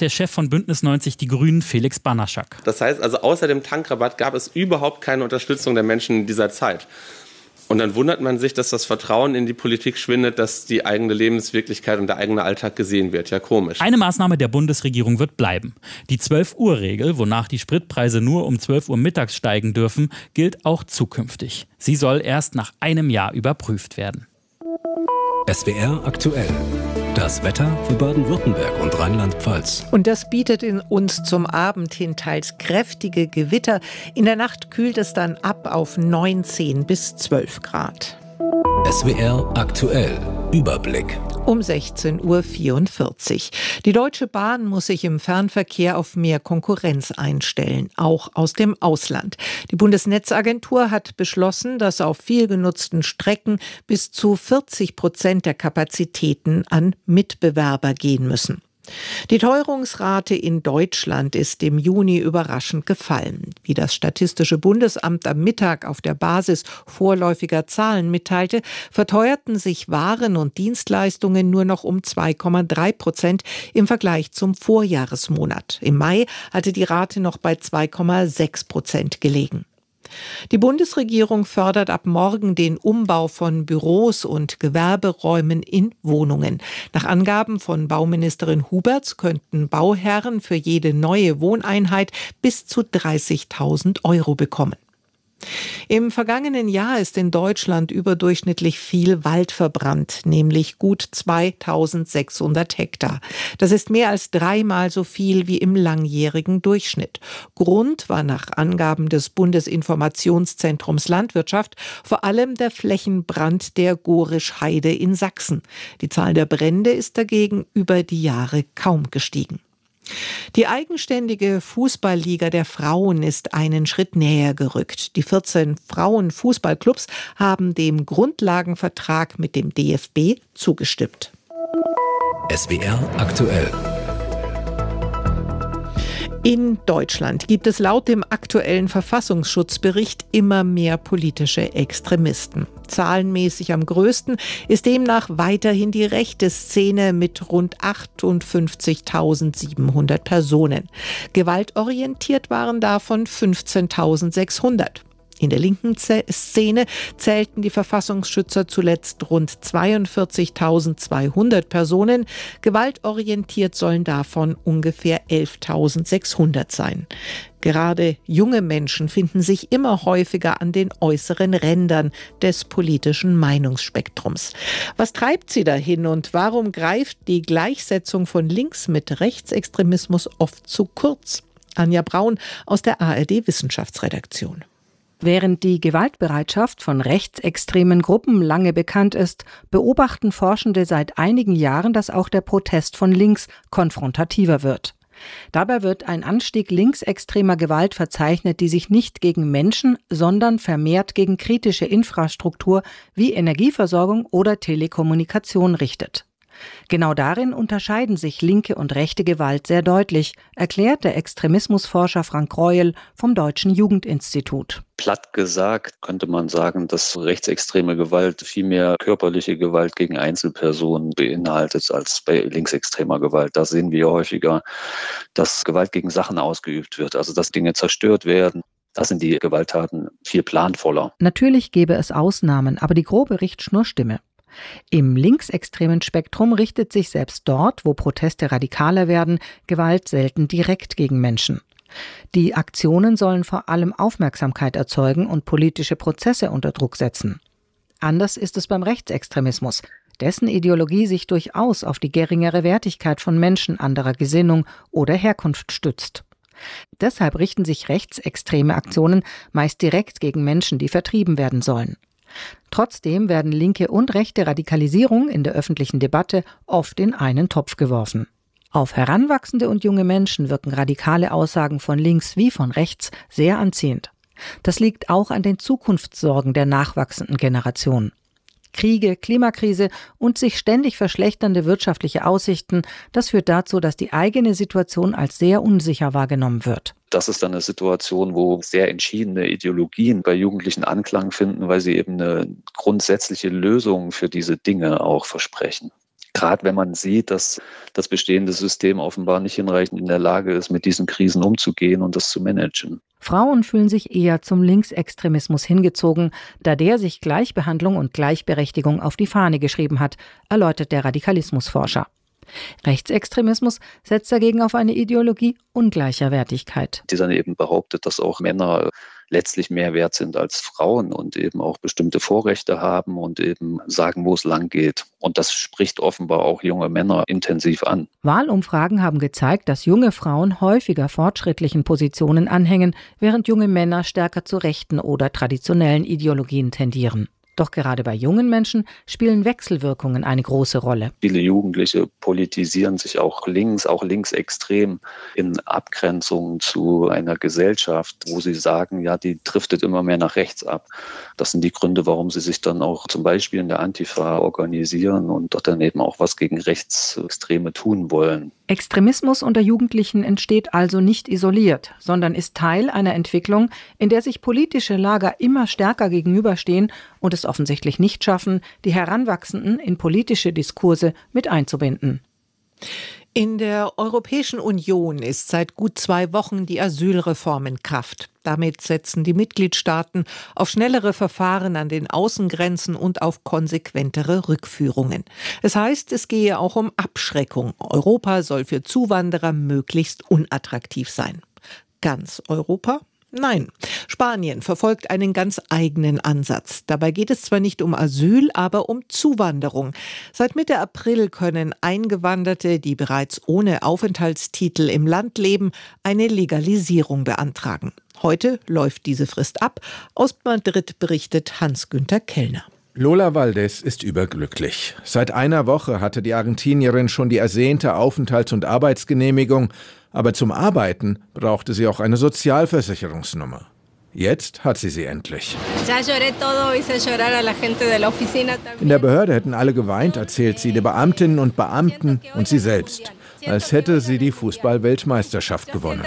der Chef von Bündnis 90 Die Grünen, Felix Banaschak. Das heißt also, außer dem Tankrabatt gab es überhaupt keine Unterstützung der Menschen in dieser Zeit. Und dann wundert man sich, dass das Vertrauen in die Politik schwindet, dass die eigene Lebenswirklichkeit und der eigene Alltag gesehen wird. Ja, komisch. Eine Maßnahme der Bundesregierung wird bleiben. Die 12-Uhr-Regel, wonach die Spritpreise nur um 12 Uhr mittags steigen dürfen, gilt auch zukünftig. Sie soll erst nach einem Jahr überprüft werden. SWR aktuell. Das Wetter für Baden-Württemberg und Rheinland-Pfalz. Und das bietet uns zum Abend hin teils kräftige Gewitter. In der Nacht kühlt es dann ab auf 19 bis 12 Grad. SWR aktuell. Überblick. Um 16.44 Uhr. Die Deutsche Bahn muss sich im Fernverkehr auf mehr Konkurrenz einstellen, auch aus dem Ausland. Die Bundesnetzagentur hat beschlossen, dass auf viel genutzten Strecken bis zu 40% der Kapazitäten an Mitbewerber gehen müssen. Die Teuerungsrate in Deutschland ist im Juni überraschend gefallen. Wie das Statistische Bundesamt am Mittag auf der Basis vorläufiger Zahlen mitteilte, verteuerten sich Waren und Dienstleistungen nur noch um 2,3% im Vergleich zum Vorjahresmonat. Im Mai hatte die Rate noch bei 2,6% gelegen. Die Bundesregierung fördert ab morgen den Umbau von Büros und Gewerberäumen in Wohnungen. Nach Angaben von Bauministerin Huberts könnten Bauherren für jede neue Wohneinheit bis zu 30.000 € bekommen. Im vergangenen Jahr ist in Deutschland überdurchschnittlich viel Wald verbrannt, nämlich gut 2600 Hektar. Das ist mehr als 3-mal so viel wie im langjährigen Durchschnitt. Grund war nach Angaben des Bundesinformationszentrums Landwirtschaft vor allem der Flächenbrand der Gorisch-Heide in Sachsen. Die Zahl der Brände ist dagegen über die Jahre kaum gestiegen. Die eigenständige Fußballliga der Frauen ist einen Schritt näher gerückt. Die 14 Frauenfußballclubs haben dem Grundlagenvertrag mit dem DFB zugestimmt. SWR aktuell. In Deutschland gibt es laut dem aktuellen Verfassungsschutzbericht immer mehr politische Extremisten. Zahlenmäßig am größten ist demnach weiterhin die rechte Szene mit rund 58.700 Personen. Gewaltorientiert waren davon 15.600. In der linken Szene zählten die Verfassungsschützer zuletzt rund 42.200 Personen. Gewaltorientiert sollen davon ungefähr 11.600 sein. Gerade junge Menschen finden sich immer häufiger an den äußeren Rändern des politischen Meinungsspektrums. Was treibt sie dahin und warum greift die Gleichsetzung von Links mit Rechtsextremismus oft zu kurz? Anja Braun aus der ARD-Wissenschaftsredaktion. Während die Gewaltbereitschaft von rechtsextremen Gruppen lange bekannt ist, beobachten Forschende seit einigen Jahren, dass auch der Protest von links konfrontativer wird. Dabei wird ein Anstieg linksextremer Gewalt verzeichnet, die sich nicht gegen Menschen, sondern vermehrt gegen kritische Infrastruktur wie Energieversorgung oder Telekommunikation richtet. Genau darin unterscheiden sich linke und rechte Gewalt sehr deutlich, erklärt der Extremismusforscher Frank Reuel vom Deutschen Jugendinstitut. Platt gesagt könnte man sagen, dass rechtsextreme Gewalt viel mehr körperliche Gewalt gegen Einzelpersonen beinhaltet als bei linksextremer Gewalt. Da sehen wir häufiger, dass Gewalt gegen Sachen ausgeübt wird, also dass Dinge zerstört werden. Da sind die Gewalttaten viel planvoller. Natürlich gäbe es Ausnahmen, aber die grobe Richtschnur stimme. Im linksextremen Spektrum richtet sich selbst dort, wo Proteste radikaler werden, Gewalt selten direkt gegen Menschen. Die Aktionen sollen vor allem Aufmerksamkeit erzeugen und politische Prozesse unter Druck setzen. Anders ist es beim Rechtsextremismus, dessen Ideologie sich durchaus auf die geringere Wertigkeit von Menschen anderer Gesinnung oder Herkunft stützt. Deshalb richten sich rechtsextreme Aktionen meist direkt gegen Menschen, die vertrieben werden sollen. Trotzdem werden linke und rechte Radikalisierung in der öffentlichen Debatte oft in einen Topf geworfen. Auf Heranwachsende und junge Menschen wirken radikale Aussagen von links wie von rechts sehr anziehend. Das liegt auch an den Zukunftssorgen der nachwachsenden Generation. Kriege, Klimakrise und sich ständig verschlechternde wirtschaftliche Aussichten, das führt dazu, dass die eigene Situation als sehr unsicher wahrgenommen wird. Das ist dann eine Situation, wo sehr entschiedene Ideologien bei Jugendlichen Anklang finden, weil sie eben eine grundsätzliche Lösung für diese Dinge auch versprechen. Gerade wenn man sieht, dass das bestehende System offenbar nicht hinreichend in der Lage ist, mit diesen Krisen umzugehen und das zu managen. Frauen fühlen sich eher zum Linksextremismus hingezogen, da der sich Gleichbehandlung und Gleichberechtigung auf die Fahne geschrieben hat, erläutert der Radikalismusforscher. Rechtsextremismus setzt dagegen auf eine Ideologie ungleicher Wertigkeit. Die dann eben behauptet, dass auch Männer letztlich mehr wert sind als Frauen und eben auch bestimmte Vorrechte haben und eben sagen, wo es lang geht. Und das spricht offenbar auch junge Männer intensiv an. Wahlumfragen haben gezeigt, dass junge Frauen häufiger fortschrittlichen Positionen anhängen, während junge Männer stärker zu rechten oder traditionellen Ideologien tendieren. Doch gerade bei jungen Menschen spielen Wechselwirkungen eine große Rolle. Viele Jugendliche politisieren sich auch linksextrem in Abgrenzung zu einer Gesellschaft, wo sie sagen, ja, die driftet immer mehr nach rechts ab. Das sind die Gründe, warum sie sich dann auch zum Beispiel in der Antifa organisieren und dort dann eben auch was gegen Rechtsextreme tun wollen. Extremismus unter Jugendlichen entsteht also nicht isoliert, sondern ist Teil einer Entwicklung, in der sich politische Lager immer stärker gegenüberstehen und es offensichtlich nicht schaffen, die Heranwachsenden in politische Diskurse mit einzubinden. In der Europäischen Union ist seit gut 2 Wochen die Asylreform in Kraft. Damit setzen die Mitgliedstaaten auf schnellere Verfahren an den Außengrenzen und auf konsequentere Rückführungen. Es heißt, es gehe auch um Abschreckung. Europa soll für Zuwanderer möglichst unattraktiv sein. Ganz Europa? Nein, Spanien verfolgt einen ganz eigenen Ansatz. Dabei geht es zwar nicht um Asyl, aber um Zuwanderung. Seit Mitte April können Eingewanderte, die bereits ohne Aufenthaltstitel im Land leben, eine Legalisierung beantragen. Heute läuft diese Frist ab. Aus Madrid berichtet Hans-Günther Kellner. Lola Valdés ist überglücklich. Seit einer Woche hatte die Argentinierin schon die ersehnte Aufenthalts- und Arbeitsgenehmigung, aber zum Arbeiten brauchte sie auch eine Sozialversicherungsnummer. Jetzt hat sie endlich. In der Behörde hätten alle geweint, erzählt sie, die Beamtinnen und Beamten und sie selbst, als hätte sie die Fußball-Weltmeisterschaft gewonnen.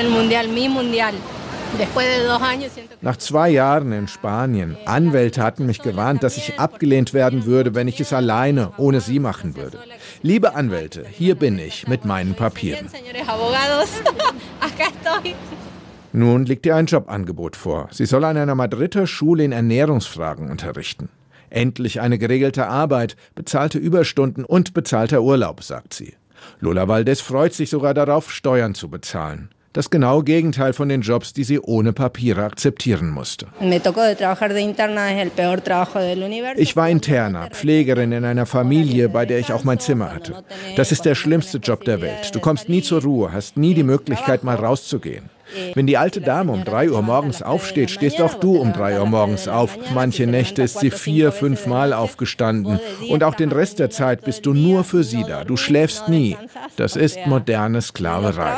Nach 2 Jahren in Spanien, Anwälte hatten mich gewarnt, dass ich abgelehnt werden würde, wenn ich es alleine, ohne sie machen würde. Liebe Anwälte, hier bin ich mit meinen Papieren. Nun liegt ihr ein Jobangebot vor. Sie soll an einer Madrider Schule in Ernährungsfragen unterrichten. Endlich eine geregelte Arbeit, bezahlte Überstunden und bezahlter Urlaub, sagt sie. Lola Valdés freut sich sogar darauf, Steuern zu bezahlen. Das genaue Gegenteil von den Jobs, die sie ohne Papiere akzeptieren musste. Ich war Interna, Pflegerin in einer Familie, bei der ich auch mein Zimmer hatte. Das ist der schlimmste Job der Welt. Du kommst nie zur Ruhe, hast nie die Möglichkeit, mal rauszugehen. Wenn die alte Dame um 3 Uhr morgens aufsteht, stehst auch du um 3 Uhr morgens auf. Manche Nächte ist sie 4, 5 Mal aufgestanden. Und auch den Rest der Zeit bist du nur für sie da. Du schläfst nie. Das ist moderne Sklaverei.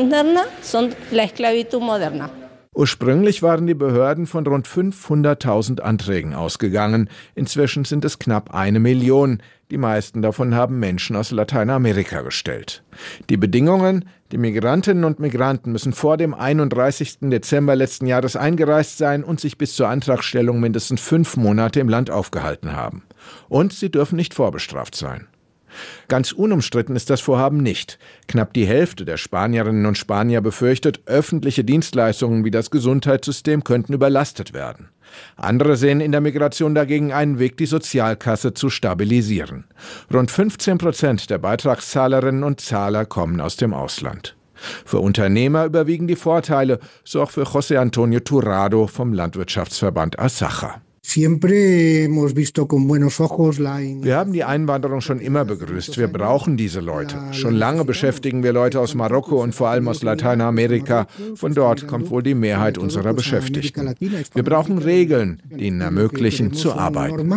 Ursprünglich waren die Behörden von rund 500.000 Anträgen ausgegangen. Inzwischen sind es knapp 1 Million. Die meisten davon haben Menschen aus Lateinamerika gestellt. Die Bedingungen: Die Migrantinnen und Migranten müssen vor dem 31. Dezember letzten Jahres eingereist sein und sich bis zur Antragstellung mindestens 5 Monate im Land aufgehalten haben. Und sie dürfen nicht vorbestraft sein. Ganz unumstritten ist das Vorhaben nicht. Knapp die Hälfte der Spanierinnen und Spanier befürchtet, öffentliche Dienstleistungen wie das Gesundheitssystem könnten überlastet werden. Andere sehen in der Migration dagegen einen Weg, die Sozialkasse zu stabilisieren. Rund 15% der Beitragszahlerinnen und Zahler kommen aus dem Ausland. Für Unternehmer überwiegen die Vorteile, so auch für José Antonio Turrado vom Landwirtschaftsverband Asaja. Wir haben die Einwanderung schon immer begrüßt. Wir brauchen diese Leute. Schon lange beschäftigen wir Leute aus Marokko und vor allem aus Lateinamerika. Von dort kommt wohl die Mehrheit unserer Beschäftigten. Wir brauchen Regeln, die ihnen ermöglichen, zu arbeiten.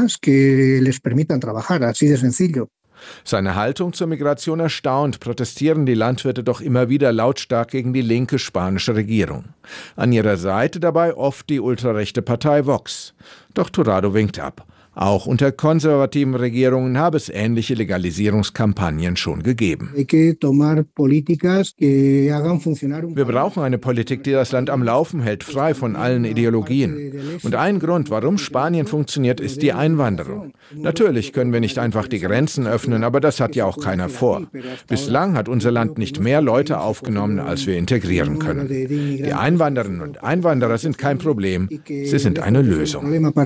Seine Haltung zur Migration erstaunt, protestieren die Landwirte doch immer wieder lautstark gegen die linke spanische Regierung. An ihrer Seite dabei oft die ultrarechte Partei Vox. Doch Turrado winkt ab. Auch unter konservativen Regierungen habe es ähnliche Legalisierungskampagnen schon gegeben. Wir brauchen eine Politik, die das Land am Laufen hält, frei von allen Ideologien. Und ein Grund, warum Spanien funktioniert, ist die Einwanderung. Natürlich können wir nicht einfach die Grenzen öffnen, aber das hat ja auch keiner vor. Bislang hat unser Land nicht mehr Leute aufgenommen, als wir integrieren können. Die Einwanderinnen und Einwanderer sind kein Problem, sie sind eine Lösung.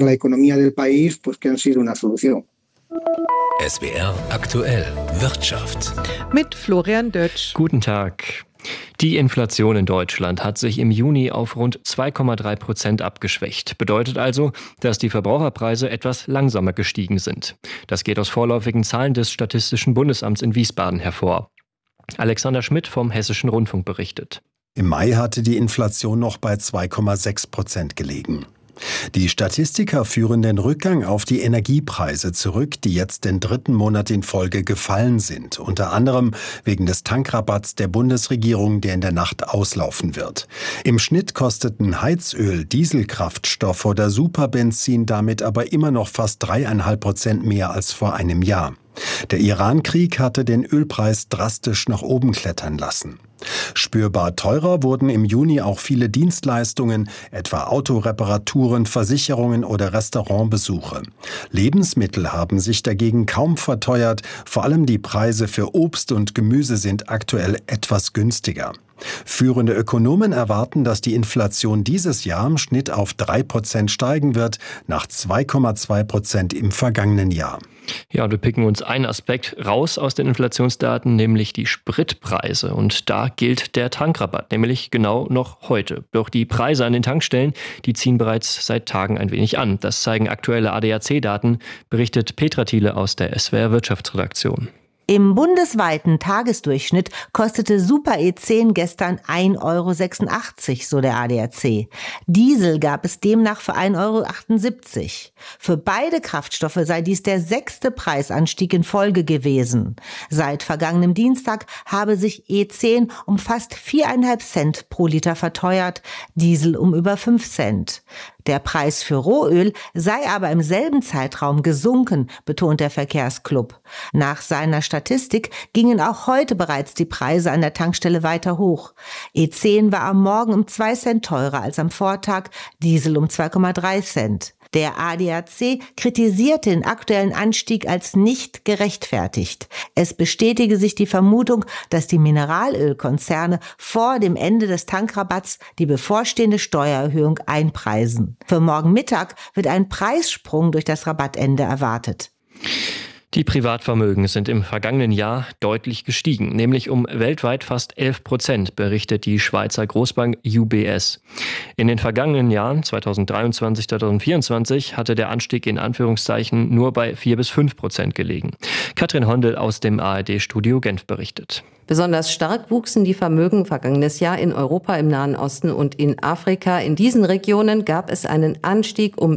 SWR aktuell Wirtschaft. Mit Florian Dötsch. Guten Tag. Die Inflation in Deutschland hat sich im Juni auf rund 2,3% abgeschwächt. Bedeutet also, dass die Verbraucherpreise etwas langsamer gestiegen sind. Das geht aus vorläufigen Zahlen des Statistischen Bundesamts in Wiesbaden hervor. Alexander Schmidt vom Hessischen Rundfunk berichtet. Im Mai hatte die Inflation noch bei 2,6% gelegen. Die Statistiker führen den Rückgang auf die Energiepreise zurück, die jetzt den 3. Monat in Folge gefallen sind. Unter anderem wegen des Tankrabatts der Bundesregierung, der in der Nacht auslaufen wird. Im Schnitt kosteten Heizöl, Dieselkraftstoff oder Superbenzin damit aber immer noch fast 3,5% mehr als vor einem Jahr. Der Iran-Krieg hatte den Ölpreis drastisch nach oben klettern lassen. Spürbar teurer wurden im Juni auch viele Dienstleistungen, etwa Autoreparaturen, Versicherungen oder Restaurantbesuche. Lebensmittel haben sich dagegen kaum verteuert, vor allem die Preise für Obst und Gemüse sind aktuell etwas günstiger. Führende Ökonomen erwarten, dass die Inflation dieses Jahr im Schnitt auf 3% steigen wird, nach 2,2% im vergangenen Jahr. Ja, wir picken uns einen Aspekt raus aus den Inflationsdaten, nämlich die Spritpreise. Und da gilt der Tankrabatt, nämlich genau noch heute. Doch die Preise an den Tankstellen, die ziehen bereits seit Tagen ein wenig an. Das zeigen aktuelle ADAC-Daten, berichtet Petra Thiele aus der SWR Wirtschaftsredaktion. Im bundesweiten Tagesdurchschnitt kostete Super E10 gestern 1,86 €, so der ADAC. Diesel gab es demnach für 1,78 €. Für beide Kraftstoffe sei dies der 6. Preisanstieg in Folge gewesen. Seit vergangenem Dienstag habe sich E10 um fast 4,5 Cent pro Liter verteuert, Diesel um über 5 Cent. Der Preis für Rohöl sei aber im selben Zeitraum gesunken, betont der Verkehrsclub. Nach seiner Statistik gingen auch heute bereits die Preise an der Tankstelle weiter hoch. E10 war am Morgen um 2 Cent teurer als am Vortag, Diesel um 2,3 Cent. Der ADAC kritisiert den aktuellen Anstieg als nicht gerechtfertigt. Es bestätige sich die Vermutung, dass die Mineralölkonzerne vor dem Ende des Tankrabatts die bevorstehende Steuererhöhung einpreisen. Für morgen Mittag wird ein Preissprung durch das Rabattende erwartet. Die Privatvermögen sind im vergangenen Jahr deutlich gestiegen, nämlich um weltweit fast 11%, berichtet die Schweizer Großbank UBS. In den vergangenen Jahren, 2023, 2024, hatte der Anstieg in Anführungszeichen nur bei 4-5% gelegen. Katrin Hondel aus dem ARD-Studio Genf berichtet. Besonders stark wuchsen die Vermögen vergangenes Jahr in Europa, im Nahen Osten und in Afrika. In diesen Regionen gab es einen Anstieg um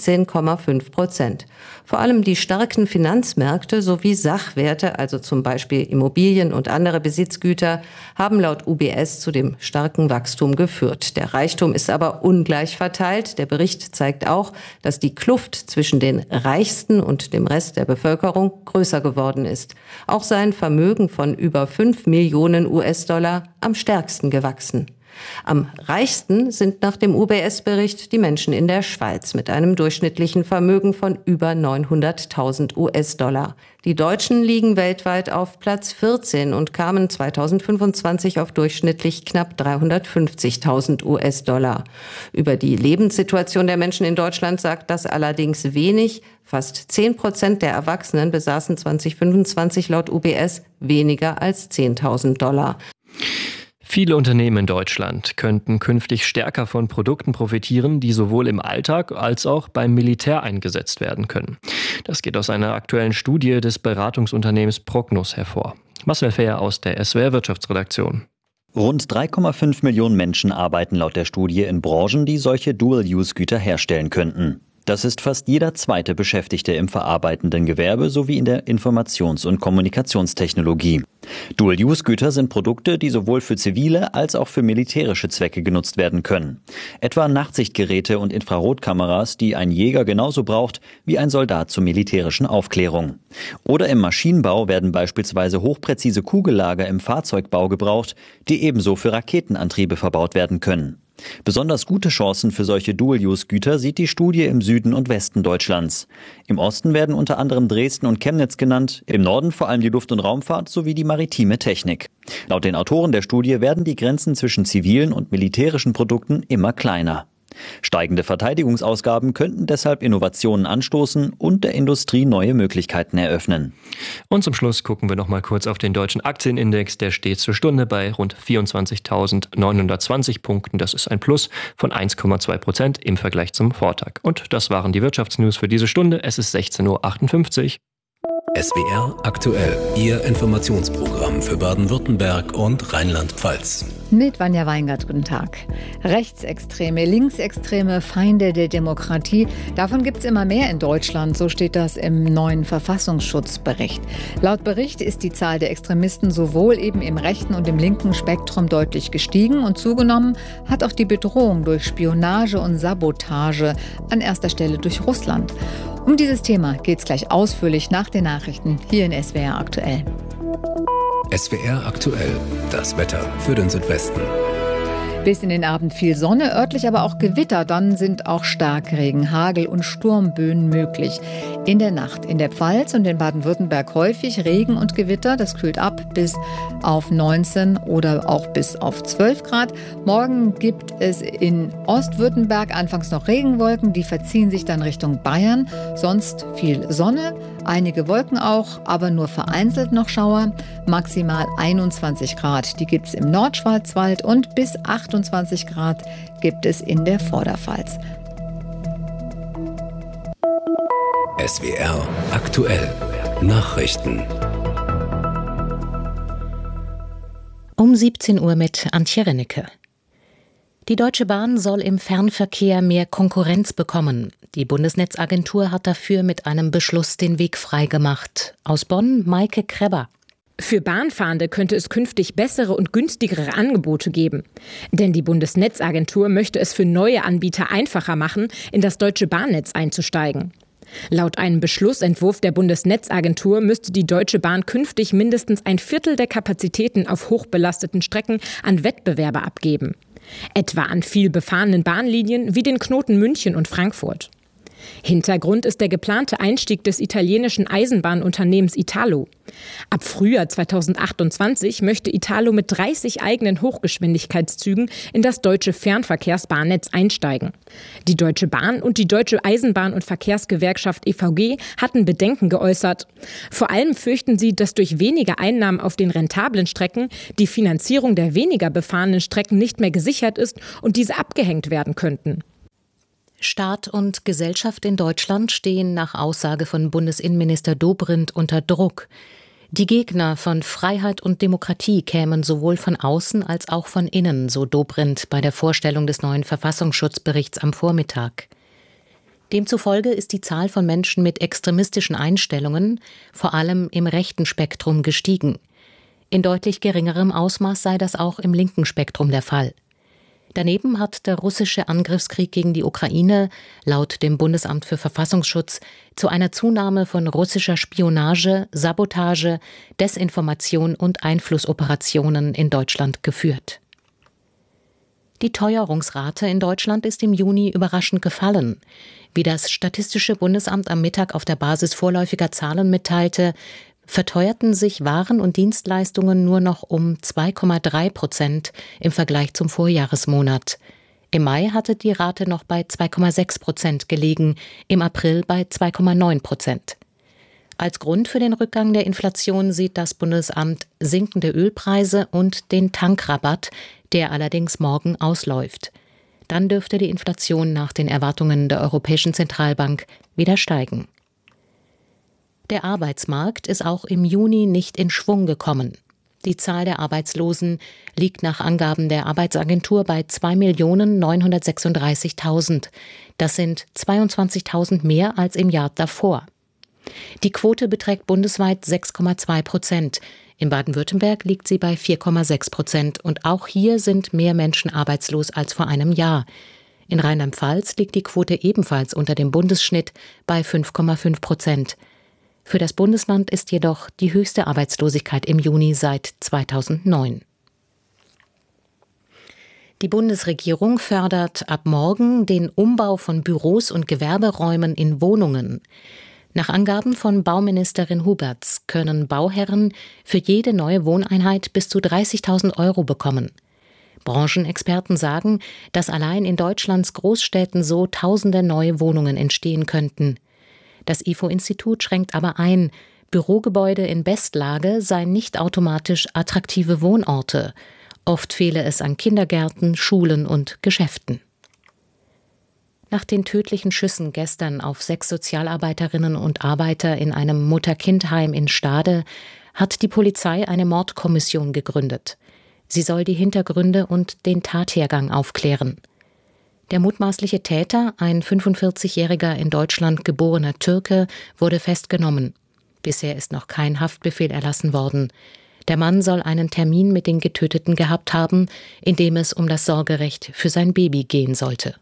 17,5%. Vor allem die starken Finanzmärkte sowie Sachwerte, also zum Beispiel Immobilien und andere Besitzgüter, haben laut UBS zu dem starken Wachstum geführt. Der Reichtum ist aber ungleich verteilt. Der Bericht zeigt auch, dass die Kluft zwischen den Reichsten und dem Rest der Bevölkerung größer geworden ist. Auch sein Vermögen von über 5 Millionen US-Dollar am stärksten gewachsen. Am reichsten sind nach dem UBS-Bericht die Menschen in der Schweiz mit einem durchschnittlichen Vermögen von über 900.000 US-Dollar. Die Deutschen liegen weltweit auf Platz 14 und kamen 2025 auf durchschnittlich knapp 350.000 US-Dollar. Über die Lebenssituation der Menschen in Deutschland sagt das allerdings wenig. Fast 10% der Erwachsenen besaßen 2025 laut UBS weniger als 10.000 $. Viele Unternehmen in Deutschland könnten künftig stärker von Produkten profitieren, die sowohl im Alltag als auch beim Militär eingesetzt werden können. Das geht aus einer aktuellen Studie des Beratungsunternehmens Prognos hervor. Marcel Fehr aus der SWR Wirtschaftsredaktion. Rund 3,5 Millionen Menschen arbeiten laut der Studie in Branchen, die solche Dual-Use-Güter herstellen könnten. Das ist fast jeder zweite Beschäftigte im verarbeitenden Gewerbe sowie in der Informations- und Kommunikationstechnologie. Dual-Use-Güter sind Produkte, die sowohl für zivile als auch für militärische Zwecke genutzt werden können. Etwa Nachtsichtgeräte und Infrarotkameras, die ein Jäger genauso braucht wie ein Soldat zur militärischen Aufklärung. Oder im Maschinenbau werden beispielsweise hochpräzise Kugellager im Fahrzeugbau gebraucht, die ebenso für Raketenantriebe verbaut werden können. Besonders gute Chancen für solche Dual-Use-Güter sieht die Studie im Süden und Westen Deutschlands. Im Osten werden unter anderem Dresden und Chemnitz genannt, im Norden vor allem die Luft- und Raumfahrt sowie die maritime Technik. Laut den Autoren der Studie werden die Grenzen zwischen zivilen und militärischen Produkten immer kleiner. Steigende Verteidigungsausgaben könnten deshalb Innovationen anstoßen und der Industrie neue Möglichkeiten eröffnen. Und zum Schluss gucken wir noch mal kurz auf den deutschen Aktienindex. Der steht zur Stunde bei rund 24.920 Punkten. Das ist ein Plus von 1,2% im Vergleich zum Vortag. Und das waren die Wirtschaftsnews für diese Stunde. Es ist 16.58 Uhr. SWR aktuell, Ihr Informationsprogramm für Baden-Württemberg und Rheinland-Pfalz. Mit Vanja Weingart, guten Tag. Rechtsextreme, linksextreme Feinde der Demokratie, davon gibt es immer mehr in Deutschland, so steht das im neuen Verfassungsschutzbericht. Laut Bericht ist die Zahl der Extremisten sowohl eben im rechten und im linken Spektrum deutlich gestiegen und zugenommen hat auch die Bedrohung durch Spionage und Sabotage, an erster Stelle durch Russland. Um dieses Thema geht es gleich ausführlich nach den Nachrichten hier in SWR aktuell. SWR aktuell, das Wetter für den Südwesten. Bis in den Abend viel Sonne, örtlich aber auch Gewitter. Dann sind auch Starkregen, Hagel und Sturmböen möglich. In der Nacht in der Pfalz und in Baden-Württemberg häufig Regen und Gewitter. Das kühlt ab bis auf 19 oder auch bis auf 12 Grad. Morgen gibt es in Ostwürttemberg anfangs noch Regenwolken. Die verziehen sich dann Richtung Bayern. Sonst viel Sonne, einige Wolken auch, aber nur vereinzelt noch Schauer. Maximal 21 Grad. Die gibt es im Nordschwarzwald und bis 28 Grad gibt es in der Vorderpfalz. SWR aktuell, Nachrichten. Um 17 Uhr mit Antje Rennecke. Die Deutsche Bahn soll im Fernverkehr mehr Konkurrenz bekommen. Die Bundesnetzagentur hat dafür mit einem Beschluss den Weg freigemacht. Aus Bonn, Maike Krebber. Für Bahnfahrende könnte es künftig bessere und günstigere Angebote geben. Denn die Bundesnetzagentur möchte es für neue Anbieter einfacher machen, in das deutsche Bahnnetz einzusteigen. Laut einem Beschlussentwurf der Bundesnetzagentur müsste die Deutsche Bahn künftig mindestens ein Viertel der Kapazitäten auf hochbelasteten Strecken an Wettbewerber abgeben. Etwa an viel befahrenen Bahnlinien wie den Knoten München und Frankfurt. Hintergrund ist der geplante Einstieg des italienischen Eisenbahnunternehmens Italo. Ab Frühjahr 2028 möchte Italo mit 30 eigenen Hochgeschwindigkeitszügen in das deutsche Fernverkehrsbahnnetz einsteigen. Die Deutsche Bahn und die Deutsche Eisenbahn- und Verkehrsgewerkschaft EVG hatten Bedenken geäußert. Vor allem fürchten sie, dass durch weniger Einnahmen auf den rentablen Strecken die Finanzierung der weniger befahrenen Strecken nicht mehr gesichert ist und diese abgehängt werden könnten. Staat und Gesellschaft in Deutschland stehen nach Aussage von Bundesinnenminister Dobrindt unter Druck. Die Gegner von Freiheit und Demokratie kämen sowohl von außen als auch von innen, so Dobrindt bei der Vorstellung des neuen Verfassungsschutzberichts am Vormittag. Demzufolge ist die Zahl von Menschen mit extremistischen Einstellungen vor allem im rechten Spektrum gestiegen. In deutlich geringerem Ausmaß sei das auch im linken Spektrum der Fall. Daneben hat der russische Angriffskrieg gegen die Ukraine laut dem Bundesamt für Verfassungsschutz zu einer Zunahme von russischer Spionage, Sabotage, Desinformation und Einflussoperationen in Deutschland geführt. Die Teuerungsrate in Deutschland ist im Juni überraschend gefallen. Wie das Statistische Bundesamt am Mittag auf der Basis vorläufiger Zahlen mitteilte, verteuerten sich Waren und Dienstleistungen nur noch um 2,3% im Vergleich zum Vorjahresmonat. Im Mai hatte die Rate noch bei 2,6% gelegen, im April bei 2,9%. Als Grund für den Rückgang der Inflation sieht das Bundesamt sinkende Ölpreise und den Tankrabatt, der allerdings morgen ausläuft. Dann dürfte die Inflation nach den Erwartungen der Europäischen Zentralbank wieder steigen. Der Arbeitsmarkt ist auch im Juni nicht in Schwung gekommen. Die Zahl der Arbeitslosen liegt nach Angaben der Arbeitsagentur bei 2.936.000. Das sind 22.000 mehr als im Jahr davor. Die Quote beträgt bundesweit 6,2%. In Baden-Württemberg liegt sie bei 4,6% und auch hier sind mehr Menschen arbeitslos als vor einem Jahr. In Rheinland-Pfalz liegt die Quote ebenfalls unter dem Bundesschnitt bei 5,5%. Für das Bundesland ist jedoch die höchste Arbeitslosigkeit im Juni seit 2009. Die Bundesregierung fördert ab morgen den Umbau von Büros und Gewerberäumen in Wohnungen. Nach Angaben von Bauministerin Huberts können Bauherren für jede neue Wohneinheit bis zu 30.000 € bekommen. Branchenexperten sagen, dass allein in Deutschlands Großstädten so tausende neue Wohnungen entstehen könnten. Das IFO-Institut schränkt aber ein, Bürogebäude in Bestlage seien nicht automatisch attraktive Wohnorte. Oft fehle es an Kindergärten, Schulen und Geschäften. Nach den tödlichen Schüssen gestern auf 6 Sozialarbeiterinnen und Arbeiter in einem Mutter-Kind-Heim in Stade hat die Polizei eine Mordkommission gegründet. Sie soll die Hintergründe und den Tathergang aufklären. Der mutmaßliche Täter, ein 45-jähriger in Deutschland geborener Türke, wurde festgenommen. Bisher ist noch kein Haftbefehl erlassen worden. Der Mann soll einen Termin mit den Getöteten gehabt haben, in dem es um das Sorgerecht für sein Baby gehen sollte.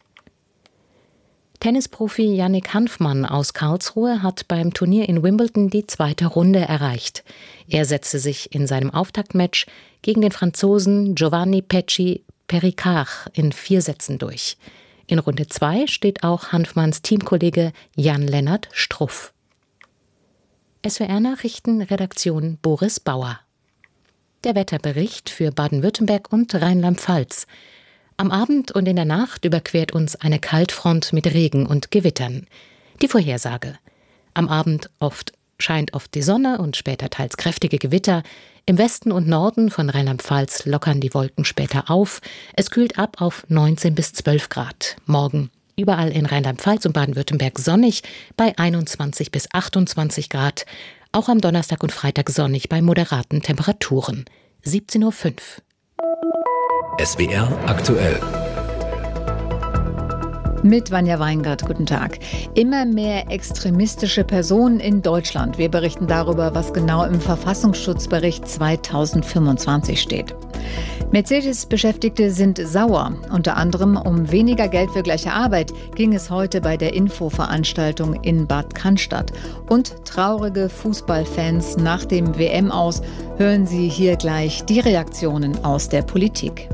Tennisprofi Yannick Hanfmann aus Karlsruhe hat beim Turnier in Wimbledon die 2. Runde erreicht. Er setzte sich in seinem Auftaktmatch gegen den Franzosen Giovanni Pecci Perricard in 4 Sätzen durch. In Runde 2 steht auch Hanfmanns Teamkollege Jan-Lennart Struff. SWR-Nachrichten, Redaktion Boris Bauer. Der Wetterbericht für Baden-Württemberg und Rheinland-Pfalz. Am Abend und in der Nacht überquert uns eine Kaltfront mit Regen und Gewittern. Die Vorhersage. Am Abend scheint oft die Sonne und später teils kräftige Gewitter. Im Westen und Norden von Rheinland-Pfalz lockern die Wolken später auf. Es kühlt ab auf 19 bis 12 Grad. Morgen überall in Rheinland-Pfalz und Baden-Württemberg sonnig bei 21 bis 28 Grad. Auch am Donnerstag und Freitag sonnig bei moderaten Temperaturen. 17:05 Uhr. SWR aktuell. Mit Vanja Weingart, guten Tag. Immer mehr extremistische Personen in Deutschland. Wir berichten darüber, was genau im Verfassungsschutzbericht 2025 steht. Mercedes-Beschäftigte sind sauer. Unter anderem um weniger Geld für gleiche Arbeit ging es heute bei der Infoveranstaltung in Bad Cannstatt. Und traurige Fußballfans nach dem WM-Aus. Hören Sie hier gleich die Reaktionen aus der Politik.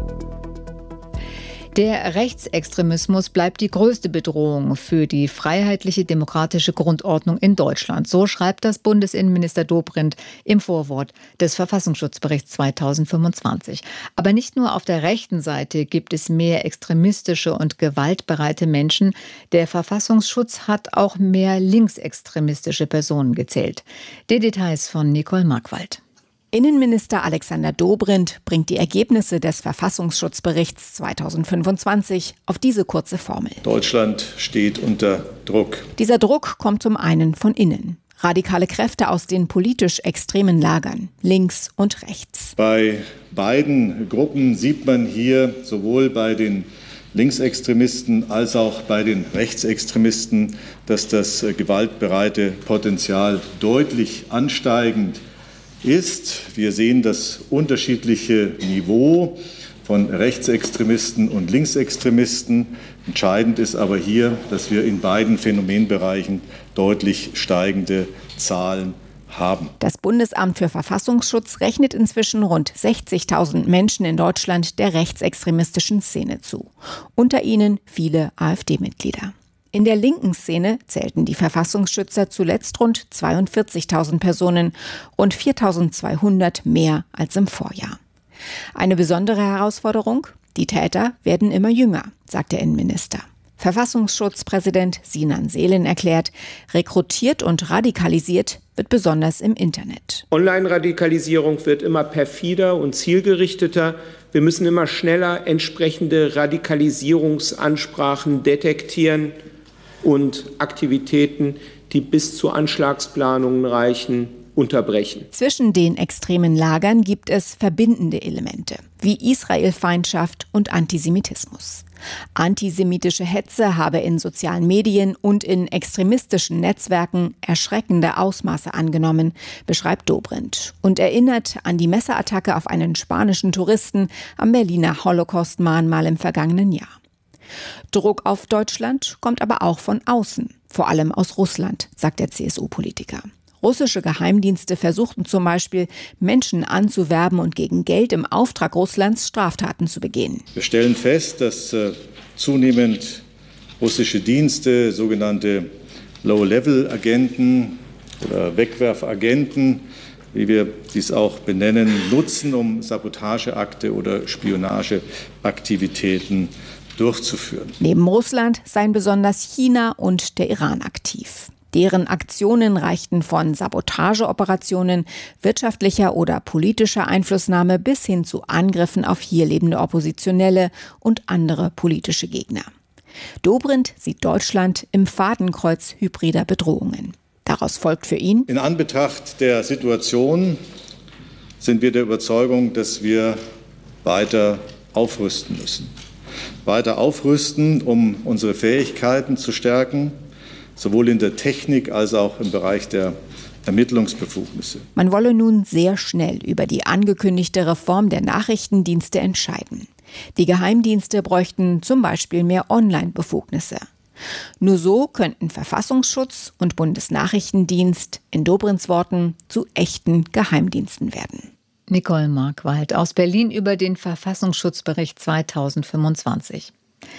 Der Rechtsextremismus bleibt die größte Bedrohung für die freiheitliche demokratische Grundordnung in Deutschland. So schreibt das Bundesinnenminister Dobrindt im Vorwort des Verfassungsschutzberichts 2025. Aber nicht nur auf der rechten Seite gibt es mehr extremistische und gewaltbereite Menschen. Der Verfassungsschutz hat auch mehr linksextremistische Personen gezählt. Die Details von Nicole Markwald. Innenminister Alexander Dobrindt bringt die Ergebnisse des Verfassungsschutzberichts 2025 auf diese kurze Formel. Deutschland steht unter Druck. Dieser Druck kommt zum einen von innen. Radikale Kräfte aus den politisch extremen Lagern, links und rechts. Bei beiden Gruppen sieht man hier sowohl bei den Linksextremisten als auch bei den Rechtsextremisten, dass das gewaltbereite Potenzial deutlich ansteigend ist. Wir sehen das unterschiedliche Niveau von Rechtsextremisten und Linksextremisten. Entscheidend ist aber hier, dass wir in beiden Phänomenbereichen deutlich steigende Zahlen haben. Das Bundesamt für Verfassungsschutz rechnet inzwischen rund 60.000 Menschen in Deutschland der rechtsextremistischen Szene zu. Unter ihnen viele AfD-Mitglieder. In der linken Szene zählten die Verfassungsschützer zuletzt rund 42.000 Personen, rund 4.200 mehr als im Vorjahr. Eine besondere Herausforderung? Die Täter werden immer jünger, sagt der Innenminister. Verfassungsschutzpräsident Sinan Selin erklärt, rekrutiert und radikalisiert wird besonders im Internet. Online-Radikalisierung wird immer perfider und zielgerichteter. Wir müssen immer schneller entsprechende Radikalisierungsansprachen detektieren und Aktivitäten, die bis zu Anschlagsplanungen reichen, unterbrechen. Zwischen den extremen Lagern gibt es verbindende Elemente, wie Israelfeindschaft und Antisemitismus. Antisemitische Hetze habe in sozialen Medien und in extremistischen Netzwerken erschreckende Ausmaße angenommen, beschreibt Dobrindt und erinnert an die Messerattacke auf einen spanischen Touristen am Berliner Holocaust-Mahnmal im vergangenen Jahr. Druck auf Deutschland kommt aber auch von außen, vor allem aus Russland, sagt der CSU-Politiker. Russische Geheimdienste versuchten zum Beispiel, Menschen anzuwerben und gegen Geld im Auftrag Russlands Straftaten zu begehen. Wir stellen fest, dass zunehmend russische Dienste, sogenannte Low-Level-Agenten oder Wegwerfagenten, wie wir dies auch benennen, nutzen, um Sabotageakte oder Spionageaktivitäten durchzuführen. Neben Russland seien besonders China und der Iran aktiv. Deren Aktionen reichten von Sabotageoperationen, wirtschaftlicher oder politischer Einflussnahme bis hin zu Angriffen auf hier lebende Oppositionelle und andere politische Gegner. Dobrindt sieht Deutschland im Fadenkreuz hybrider Bedrohungen. Daraus folgt für ihn: In Anbetracht der Situation sind wir der Überzeugung, dass wir weiter aufrüsten müssen. Weiter aufrüsten, um unsere Fähigkeiten zu stärken, sowohl in der Technik als auch im Bereich der Ermittlungsbefugnisse. Man wolle nun sehr schnell über die angekündigte Reform der Nachrichtendienste entscheiden. Die Geheimdienste bräuchten zum Beispiel mehr Online-Befugnisse. Nur so könnten Verfassungsschutz und Bundesnachrichtendienst in Dobrindts Worten zu echten Geheimdiensten werden. Nicole Markwald aus Berlin über den Verfassungsschutzbericht 2025.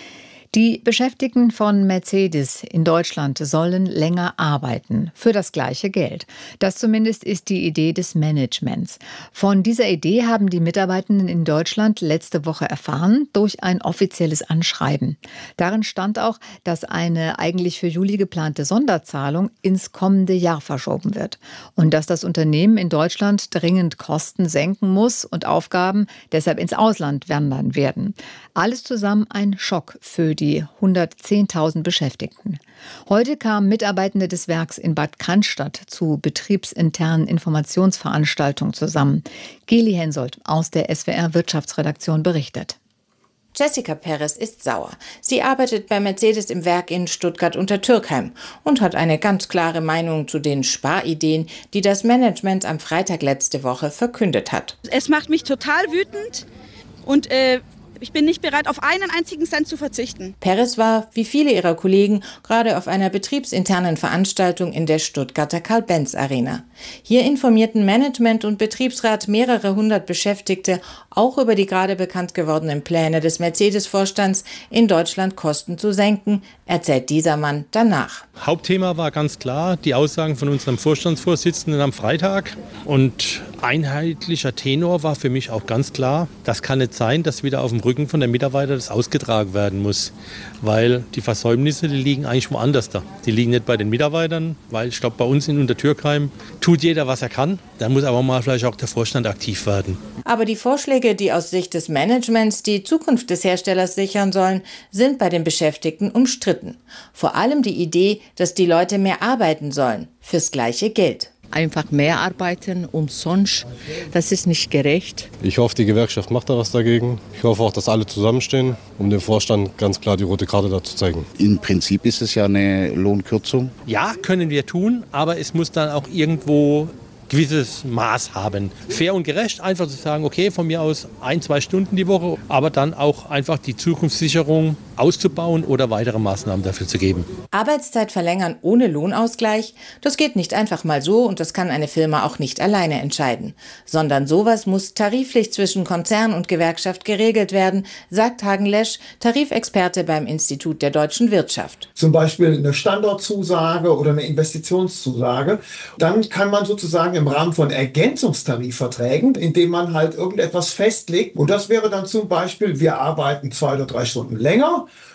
Die Beschäftigten von Mercedes in Deutschland sollen länger arbeiten für das gleiche Geld. Das zumindest ist die Idee des Managements. Von dieser Idee haben die Mitarbeitenden in Deutschland letzte Woche erfahren durch ein offizielles Anschreiben. Darin stand auch, dass eine eigentlich für Juli geplante Sonderzahlung ins kommende Jahr verschoben wird und dass das Unternehmen in Deutschland dringend Kosten senken muss und Aufgaben deshalb ins Ausland wandern werden. Alles zusammen ein Schock für die 110.000 Beschäftigten. Heute kamen Mitarbeitende des Werks in Bad Cannstatt zu betriebsinternen Informationsveranstaltungen zusammen. Geli Hensoldt aus der SWR Wirtschaftsredaktion berichtet. Jessica Perez ist sauer. Sie arbeitet bei Mercedes im Werk in Stuttgart-Untertürkheim und hat eine ganz klare Meinung zu den Sparideen, die das Management am Freitag letzte Woche verkündet hat. Es macht mich total wütend und ich bin nicht bereit, auf einen einzigen Cent zu verzichten. Perez war, wie viele ihrer Kollegen, gerade auf einer betriebsinternen Veranstaltung in der Stuttgarter Karl-Benz-Arena. Hier informierten Management und Betriebsrat mehrere hundert Beschäftigte auch über die gerade bekannt gewordenen Pläne des Mercedes-Vorstands, in Deutschland Kosten zu senken, erzählt dieser Mann danach. Hauptthema war ganz klar die Aussagen von unserem Vorstandsvorsitzenden am Freitag. Und einheitlicher Tenor war für mich auch ganz klar, das kann nicht sein, dass wieder auf dem Rücken von der Mitarbeiter das ausgetragen werden muss. Weil die Versäumnisse, die liegen eigentlich woanders da. Die liegen nicht bei den Mitarbeitern, weil ich glaube, bei uns in Untertürkheim tut jeder, was er kann. Da muss aber mal vielleicht auch der Vorstand aktiv werden. Aber die Vorschläge, die aus Sicht des Managements die Zukunft des Herstellers sichern sollen, sind bei den Beschäftigten umstritten. Vor allem die Idee, dass die Leute mehr arbeiten sollen, fürs gleiche Geld. Einfach mehr arbeiten, umsonst, das ist nicht gerecht. Ich hoffe, die Gewerkschaft macht da was dagegen. Ich hoffe auch, dass alle zusammenstehen, um dem Vorstand ganz klar die rote Karte dazu zeigen. Im Prinzip ist es ja eine Lohnkürzung. Ja, können wir tun, aber es muss dann auch irgendwo gewisses Maß haben. Fair und gerecht, einfach zu sagen, okay, von mir aus 1-2 Stunden die Woche, aber dann auch einfach die Zukunftssicherung auszubauen oder weitere Maßnahmen dafür zu geben. Arbeitszeit verlängern ohne Lohnausgleich, das geht nicht einfach mal so und das kann eine Firma auch nicht alleine entscheiden. Sondern sowas muss tariflich zwischen Konzern und Gewerkschaft geregelt werden, sagt Hagen Lesch, Tarifexperte beim Institut der deutschen Wirtschaft. Zum Beispiel eine Standortzusage oder eine Investitionszusage. Dann kann man sozusagen im Rahmen von Ergänzungstarifverträgen, indem man halt irgendetwas festlegt. Und das wäre dann zum Beispiel, wir arbeiten 2 oder 3 Stunden länger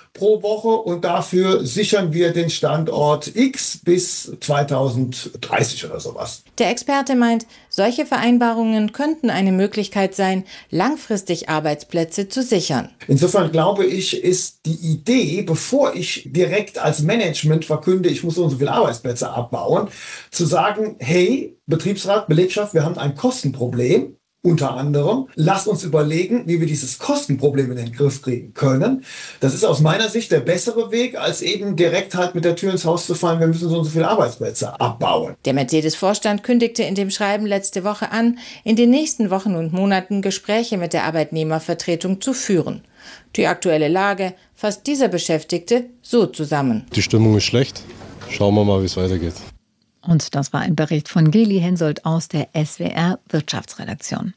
pro Woche und dafür sichern wir den Standort X bis 2030 oder sowas. Der Experte meint, solche Vereinbarungen könnten eine Möglichkeit sein, langfristig Arbeitsplätze zu sichern. Insofern glaube ich, ist die Idee, bevor ich direkt als Management verkünde, ich muss so und so viele Arbeitsplätze abbauen, zu sagen, hey, Betriebsrat, Belegschaft, wir haben ein Kostenproblem. Unter anderem, lasst uns überlegen, wie wir dieses Kostenproblem in den Griff kriegen können. Das ist aus meiner Sicht der bessere Weg, als eben direkt halt mit der Tür ins Haus zu fallen, wir müssen so und so viele Arbeitsplätze abbauen. Der Mercedes-Vorstand kündigte in dem Schreiben letzte Woche an, in den nächsten Wochen und Monaten Gespräche mit der Arbeitnehmervertretung zu führen. Die aktuelle Lage fasst dieser Beschäftigte so zusammen. Die Stimmung ist schlecht. Schauen wir mal, wie es weitergeht. Und das war ein Bericht von Geli Hensoldt aus der SWR Wirtschaftsredaktion.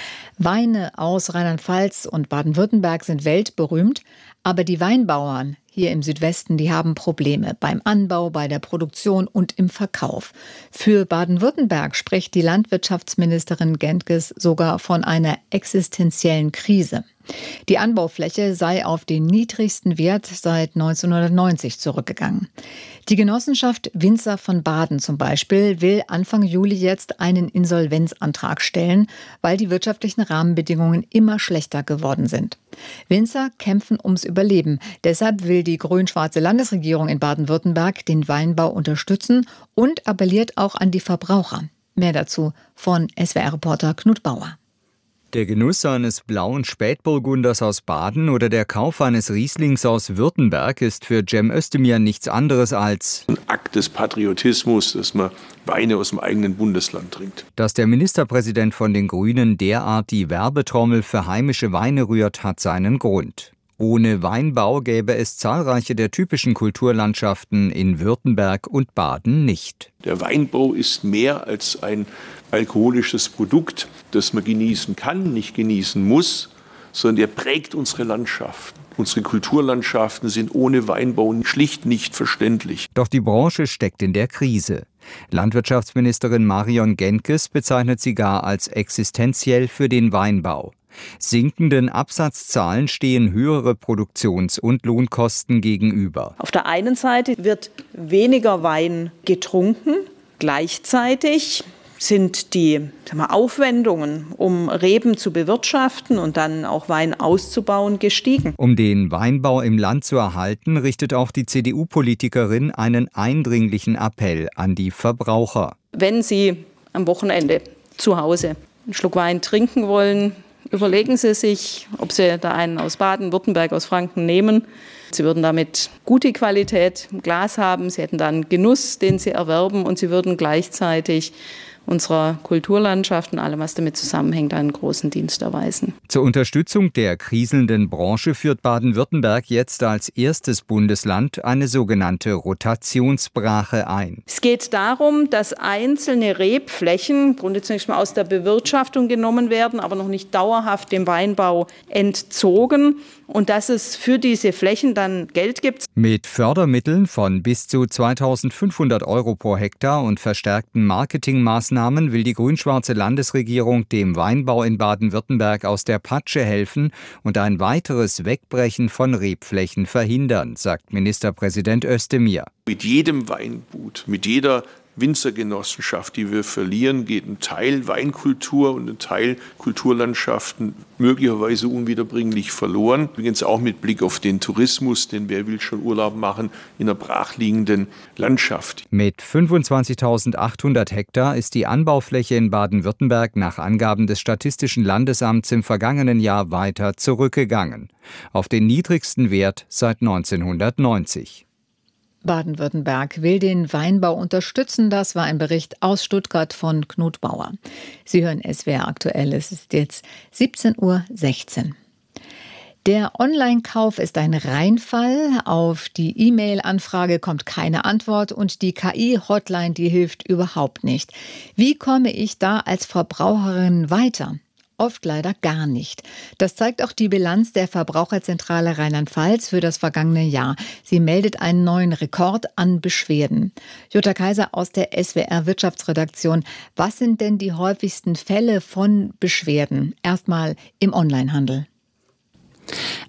Weine aus Rheinland-Pfalz und Baden-Württemberg sind weltberühmt, aber die Weinbauern hier im Südwesten, die haben Probleme beim Anbau, bei der Produktion und im Verkauf. Für Baden-Württemberg spricht die Landwirtschaftsministerin Gentges sogar von einer existenziellen Krise. Die Anbaufläche sei auf den niedrigsten Wert seit 1990 zurückgegangen. Die Genossenschaft Winzer von Baden zum Beispiel will Anfang Juli jetzt einen Insolvenzantrag stellen, weil die wirtschaftlichen Rahmenbedingungen immer schlechter geworden sind. Winzer kämpfen ums Überleben. Deshalb will die grün-schwarze Landesregierung in Baden-Württemberg den Weinbau unterstützen und appelliert auch an die Verbraucher. Mehr dazu von SWR-Reporter Knut Bauer. Der Genuss eines blauen Spätburgunders aus Baden oder der Kauf eines Rieslings aus Württemberg ist für Cem Özdemir nichts anderes als ein Akt des Patriotismus, dass man Weine aus dem eigenen Bundesland trinkt. Dass der Ministerpräsident von den Grünen derart die Werbetrommel für heimische Weine rührt, hat seinen Grund. Ohne Weinbau gäbe es zahlreiche der typischen Kulturlandschaften in Württemberg und Baden nicht. Der Weinbau ist mehr als ein alkoholisches Produkt, das man genießen kann, nicht genießen muss, sondern er prägt unsere Landschaften. Unsere Kulturlandschaften sind ohne Weinbau schlicht nicht verständlich. Doch die Branche steckt in der Krise. Landwirtschaftsministerin Marion Gentges bezeichnet sie gar als existenziell für den Weinbau. Sinkenden Absatzzahlen stehen höhere Produktions- und Lohnkosten gegenüber. Auf der einen Seite wird weniger Wein getrunken, gleichzeitig sind die Aufwendungen, um Reben zu bewirtschaften und dann auch Wein auszubauen, gestiegen. Um den Weinbau im Land zu erhalten, richtet auch die CDU-Politikerin einen eindringlichen Appell an die Verbraucher. Wenn Sie am Wochenende zu Hause einen Schluck Wein trinken wollen, überlegen Sie sich, ob Sie da einen aus Baden-Württemberg, aus Franken nehmen. Sie würden damit gute Qualität im Glas haben, Sie hätten dann Genuss, den Sie erwerben und Sie würden gleichzeitig unserer Kulturlandschaft und allem, was damit zusammenhängt, einen großen Dienst erweisen. Zur Unterstützung der kriselnden Branche führt Baden-Württemberg jetzt als erstes Bundesland eine sogenannte Rotationsbrache ein. Es geht darum, dass einzelne Rebflächen, im Grunde zunächst mal aus der Bewirtschaftung genommen werden, aber noch nicht dauerhaft dem Weinbau entzogen und dass es für diese Flächen dann Geld gibt. Mit Fördermitteln von bis zu 2.500 € pro Hektar und verstärkten Marketingmaßnahmen will die grün-schwarze Landesregierung dem Weinbau in Baden-Württemberg aus der Patsche helfen und ein weiteres Wegbrechen von Rebflächen verhindern, sagt Ministerpräsident Özdemir. Mit jedem Weingut, mit jeder Winzergenossenschaft, die wir verlieren, geht ein Teil Weinkultur und ein Teil Kulturlandschaften möglicherweise unwiederbringlich verloren. Übrigens auch mit Blick auf den Tourismus, denn wer will schon Urlaub machen in einer brachliegenden Landschaft. Mit 25.800 Hektar ist die Anbaufläche in Baden-Württemberg nach Angaben des Statistischen Landesamts im vergangenen Jahr weiter zurückgegangen. Auf den niedrigsten Wert seit 1990. Baden-Württemberg will den Weinbau unterstützen. Das war ein Bericht aus Stuttgart von Knut Bauer. Sie hören SWR aktuell. Es ist jetzt 17:16 Uhr. Der Online-Kauf ist ein Reinfall. Auf die E-Mail-Anfrage kommt keine Antwort und die KI-Hotline, die hilft überhaupt nicht. Wie komme ich da als Verbraucherin weiter? Oft leider gar nicht. Das zeigt auch die Bilanz der Verbraucherzentrale Rheinland-Pfalz für das vergangene Jahr. Sie meldet einen neuen Rekord an Beschwerden. Jutta Kaiser aus der SWR Wirtschaftsredaktion. Was sind denn die häufigsten Fälle von Beschwerden? Erstmal im Onlinehandel.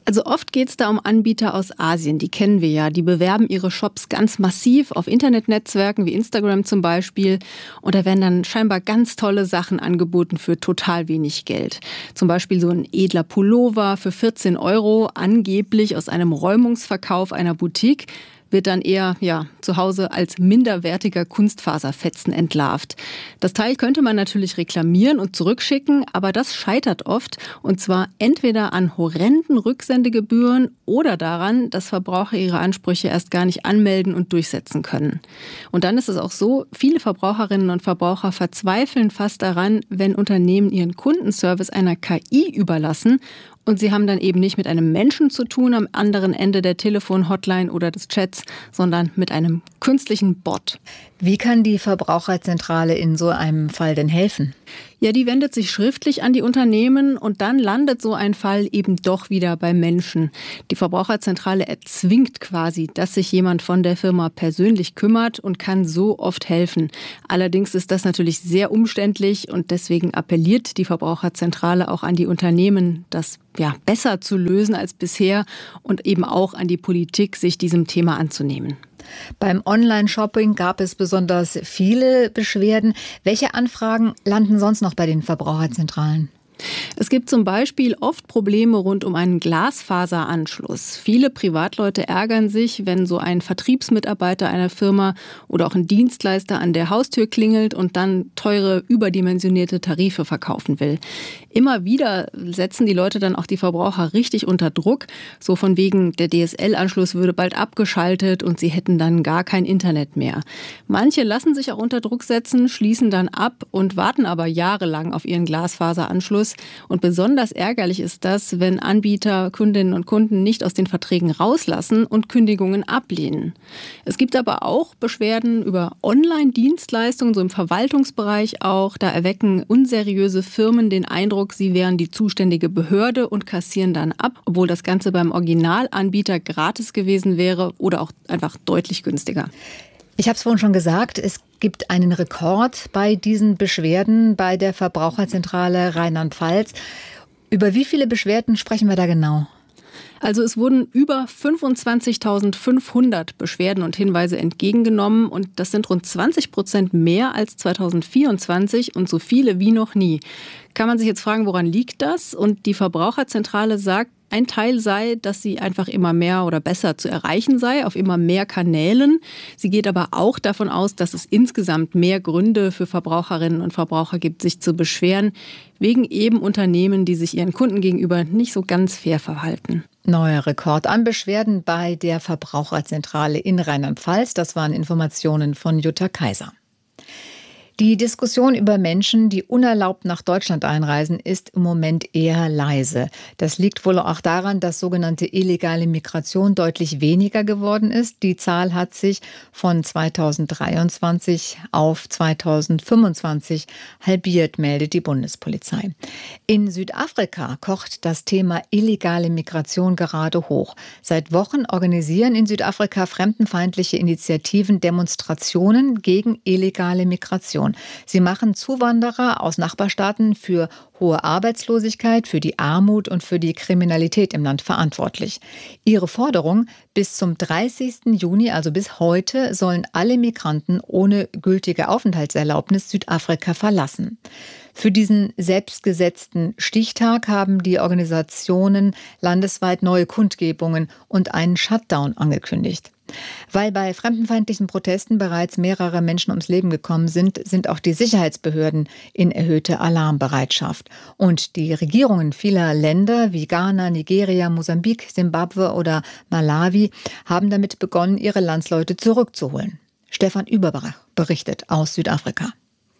Also oft geht es da um Anbieter aus Asien, die kennen wir ja. Die bewerben ihre Shops ganz massiv auf Internetnetzwerken wie Instagram zum Beispiel. Und da werden dann scheinbar ganz tolle Sachen angeboten für total wenig Geld. Zum Beispiel so ein edler Pullover für 14 €, angeblich aus einem Räumungsverkauf einer Boutique. Wird dann eher zu Hause als minderwertiger Kunstfaserfetzen entlarvt. Das Teil könnte man natürlich reklamieren und zurückschicken, aber das scheitert oft. Und zwar entweder an horrenden Rücksendegebühren oder daran, dass Verbraucher ihre Ansprüche erst gar nicht anmelden und durchsetzen können. Und dann ist es auch so, viele Verbraucherinnen und Verbraucher verzweifeln fast daran, wenn Unternehmen ihren Kundenservice einer KI überlassen. Und sie haben dann eben nicht mit einem Menschen zu tun am anderen Ende der Telefon-Hotline oder des Chats, sondern mit einem künstlichen Bot. Wie kann die Verbraucherzentrale in so einem Fall denn helfen? Ja, die wendet sich schriftlich an die Unternehmen und dann landet so ein Fall eben doch wieder bei Menschen. Die Verbraucherzentrale erzwingt quasi, dass sich jemand von der Firma persönlich kümmert und kann so oft helfen. Allerdings ist das natürlich sehr umständlich und deswegen appelliert die Verbraucherzentrale auch an die Unternehmen, das besser zu lösen als bisher und eben auch an die Politik, sich diesem Thema anzunehmen. Beim Online-Shopping gab es besonders viele Beschwerden. Welche Anfragen landen sonst noch bei den Verbraucherzentralen? Es gibt zum Beispiel oft Probleme rund um einen Glasfaseranschluss. Viele Privatleute ärgern sich, wenn so ein Vertriebsmitarbeiter einer Firma oder auch ein Dienstleister an der Haustür klingelt und dann teure, überdimensionierte Tarife verkaufen will. Immer wieder setzen die Leute dann auch die Verbraucher richtig unter Druck. So von wegen, der DSL-Anschluss würde bald abgeschaltet und sie hätten dann gar kein Internet mehr. Manche lassen sich auch unter Druck setzen, schließen dann ab und warten aber jahrelang auf ihren Glasfaseranschluss. Und besonders ärgerlich ist das, wenn Anbieter Kundinnen und Kunden nicht aus den Verträgen rauslassen und Kündigungen ablehnen. Es gibt aber auch Beschwerden über Online-Dienstleistungen, so im Verwaltungsbereich auch. Da erwecken unseriöse Firmen den Eindruck, sie wären die zuständige Behörde und kassieren dann ab, obwohl das Ganze beim Originalanbieter gratis gewesen wäre oder auch einfach deutlich günstiger. Ich habe es vorhin schon gesagt, es gibt einen Rekord bei diesen Beschwerden bei der Verbraucherzentrale Rheinland-Pfalz. Über wie viele Beschwerden sprechen wir da genau? Also es wurden über 25.500 Beschwerden und Hinweise entgegengenommen und das sind rund 20% mehr als 2024 und so viele wie noch nie. Kann man sich jetzt fragen, woran liegt das? Und die Verbraucherzentrale sagt, ein Teil sei, dass sie einfach immer mehr oder besser zu erreichen sei, auf immer mehr Kanälen. Sie geht aber auch davon aus, dass es insgesamt mehr Gründe für Verbraucherinnen und Verbraucher gibt, sich zu beschweren, wegen eben Unternehmen, die sich ihren Kunden gegenüber nicht so ganz fair verhalten. Neuer Rekord an Beschwerden bei der Verbraucherzentrale in Rheinland-Pfalz. Das waren Informationen von Jutta Kaiser. Die Diskussion über Menschen, die unerlaubt nach Deutschland einreisen, ist im Moment eher leise. Das liegt wohl auch daran, dass sogenannte illegale Migration deutlich weniger geworden ist. Die Zahl hat sich von 2023 auf 2025 halbiert, meldet die Bundespolizei. In Südafrika kocht das Thema illegale Migration gerade hoch. Seit Wochen organisieren in Südafrika fremdenfeindliche Initiativen Demonstrationen gegen illegale Migration. Sie machen Zuwanderer aus Nachbarstaaten für hohe Arbeitslosigkeit, für die Armut und für die Kriminalität im Land verantwortlich. Ihre Forderung: bis zum 30. Juni, also bis heute, sollen alle Migranten ohne gültige Aufenthaltserlaubnis Südafrika verlassen. Für diesen selbstgesetzten Stichtag haben die Organisationen landesweit neue Kundgebungen und einen Shutdown angekündigt. Weil bei fremdenfeindlichen Protesten bereits mehrere Menschen ums Leben gekommen sind, sind auch die Sicherheitsbehörden in erhöhter Alarmbereitschaft. Und die Regierungen vieler Länder wie Ghana, Nigeria, Mosambik, Simbabwe oder Malawi haben damit begonnen, ihre Landsleute zurückzuholen. Stefan Überbach berichtet aus Südafrika.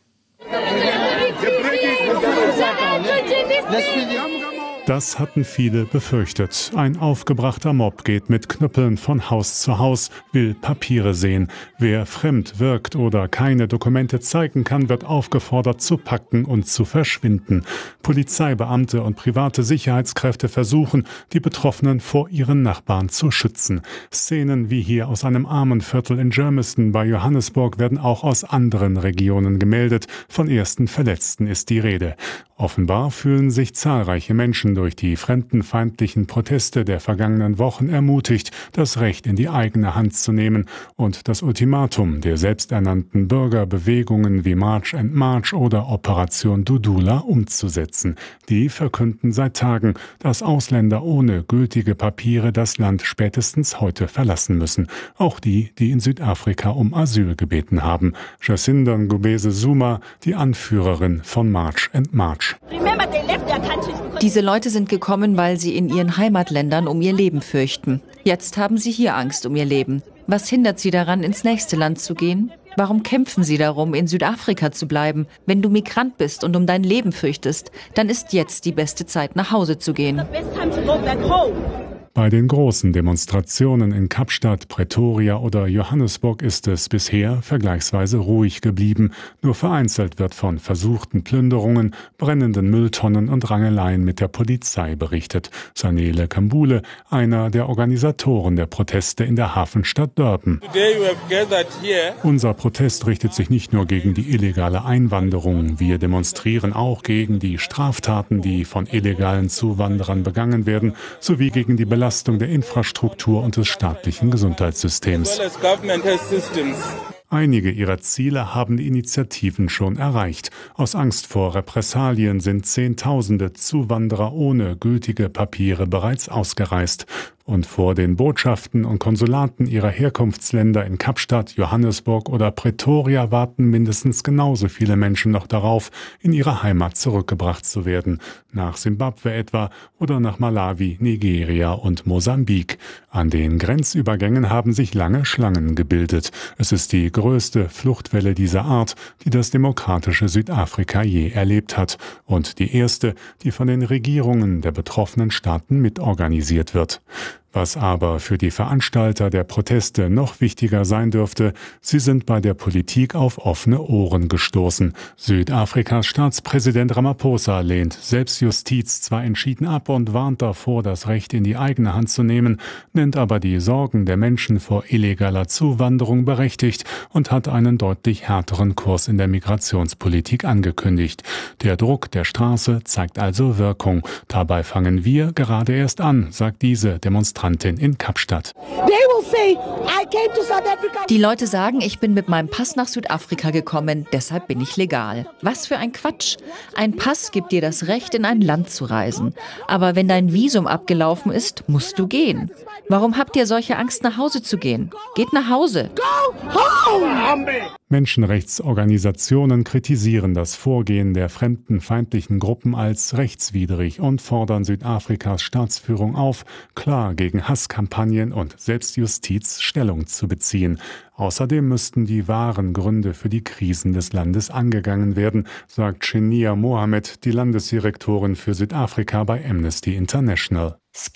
Das hatten viele befürchtet. Ein aufgebrachter Mob geht mit Knüppeln von Haus zu Haus, will Papiere sehen. Wer fremd wirkt oder keine Dokumente zeigen kann, wird aufgefordert zu packen und zu verschwinden. Polizeibeamte und private Sicherheitskräfte versuchen, die Betroffenen vor ihren Nachbarn zu schützen. Szenen wie hier aus einem Armenviertel in Germiston bei Johannesburg werden auch aus anderen Regionen gemeldet. Von ersten Verletzten ist die Rede. Offenbar fühlen sich zahlreiche Menschen durch die fremdenfeindlichen Proteste der vergangenen Wochen ermutigt, das Recht in die eigene Hand zu nehmen und das Ultimatum der selbsternannten Bürgerbewegungen wie March and March oder Operation Dudula umzusetzen. Die verkünden seit Tagen, dass Ausländer ohne gültige Papiere das Land spätestens heute verlassen müssen. Auch die, die in Südafrika um Asyl gebeten haben. Jacinda Ngubese Zuma, die Anführerin von March and March. Diese Leute sind gekommen, weil sie in ihren Heimatländern um ihr Leben fürchten. Jetzt haben sie hier Angst um ihr Leben. Was hindert sie daran, ins nächste Land zu gehen? Warum kämpfen sie darum, in Südafrika zu bleiben? Wenn du Migrant bist und um dein Leben fürchtest, dann ist jetzt die beste Zeit, nach Hause zu gehen. Bei den großen Demonstrationen in Kapstadt, Pretoria oder Johannesburg ist es bisher vergleichsweise ruhig geblieben. Nur vereinzelt wird von versuchten Plünderungen, brennenden Mülltonnen und Rangeleien mit der Polizei berichtet. Sanele Kambule, einer der Organisatoren der Proteste in der Hafenstadt Durban. Unser Protest richtet sich nicht nur gegen die illegale Einwanderung. Wir demonstrieren auch gegen die Straftaten, die von illegalen Zuwanderern begangen werden, sowie gegen die Belastung der Infrastruktur und des staatlichen Gesundheitssystems. Einige ihrer Ziele haben die Initiativen schon erreicht. Aus Angst vor Repressalien sind Zehntausende Zuwanderer ohne gültige Papiere bereits ausgereist. Und vor den Botschaften und Konsulaten ihrer Herkunftsländer in Kapstadt, Johannesburg oder Pretoria warten mindestens genauso viele Menschen noch darauf, in ihre Heimat zurückgebracht zu werden. Nach Simbabwe etwa oder nach Malawi, Nigeria und Mosambik. An den Grenzübergängen haben sich lange Schlangen gebildet. Es ist die größte Fluchtwelle dieser Art, die das demokratische Südafrika je erlebt hat. Und die erste, die von den Regierungen der betroffenen Staaten mitorganisiert wird. Was aber für die Veranstalter der Proteste noch wichtiger sein dürfte, sie sind bei der Politik auf offene Ohren gestoßen. Südafrikas Staatspräsident Ramaphosa lehnt Selbstjustiz zwar entschieden ab und warnt davor, das Recht in die eigene Hand zu nehmen, nennt aber die Sorgen der Menschen vor illegaler Zuwanderung berechtigt und hat einen deutlich härteren Kurs in der Migrationspolitik angekündigt. Der Druck der Straße zeigt also Wirkung. Dabei fangen wir gerade erst an, sagt diese Demonstrantin in Kapstadt. Die Leute sagen, ich bin mit meinem Pass nach Südafrika gekommen, deshalb bin ich legal. Was für ein Quatsch. Ein Pass gibt dir das Recht, in ein Land zu reisen. Aber wenn dein Visum abgelaufen ist, musst du gehen. Warum habt ihr solche Angst, nach Hause zu gehen? Geht nach Hause. Menschenrechtsorganisationen kritisieren das Vorgehen der fremdenfeindlichen Gruppen als rechtswidrig und fordern Südafrikas Staatsführung auf, klar gegen Hasskampagnen und Selbstjustiz Stellung zu beziehen. Außerdem müssten die wahren Gründe für die Krisen des Landes angegangen werden, sagt Chenia Mohammed, die Landesdirektorin für Südafrika bei Amnesty International.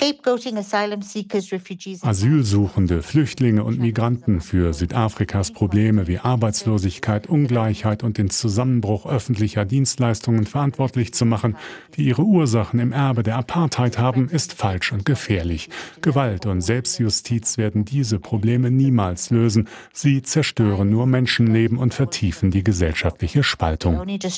Asylsuchende, Flüchtlinge und Migranten für Südafrikas Probleme wie Arbeitslosigkeit, Ungleichheit und den Zusammenbruch öffentlicher Dienstleistungen verantwortlich zu machen, die ihre Ursachen im Erbe der Apartheid haben, ist falsch und gefährlich. Gewalt und Selbstjustiz werden diese Probleme niemals lösen. Sie zerstören nur Menschenleben und vertiefen die gesellschaftliche Spaltung.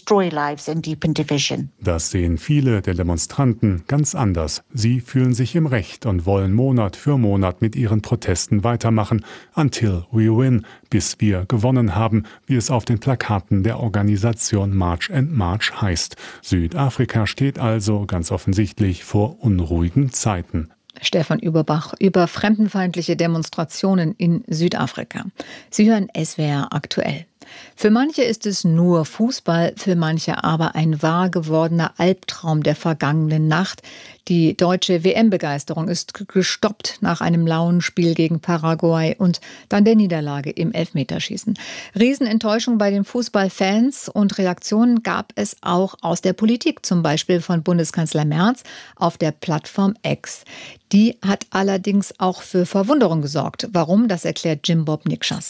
Das sehen viele der Demonstranten ganz anders. Sie fühlen sich im Recht und wollen Monat für Monat mit ihren Protesten weitermachen, until we win, bis wir gewonnen haben, wie es auf den Plakaten der Organisation March and March heißt. Südafrika steht also ganz offensichtlich vor unruhigen Zeiten. Stefan Überbach über fremdenfeindliche Demonstrationen in Südafrika. Sie hören SWR aktuell. Für manche ist es nur Fußball, für manche aber ein wahr gewordener Albtraum der vergangenen Nacht. Die deutsche WM-Begeisterung ist gestoppt nach einem lauen Spiel gegen Paraguay und dann der Niederlage im Elfmeterschießen. Riesenenttäuschung bei den Fußballfans und Reaktionen gab es auch aus der Politik, zum Beispiel von Bundeskanzler Merz auf der Plattform X. Die hat allerdings auch für Verwunderung gesorgt. Warum, das erklärt Jim Bob Nikschas.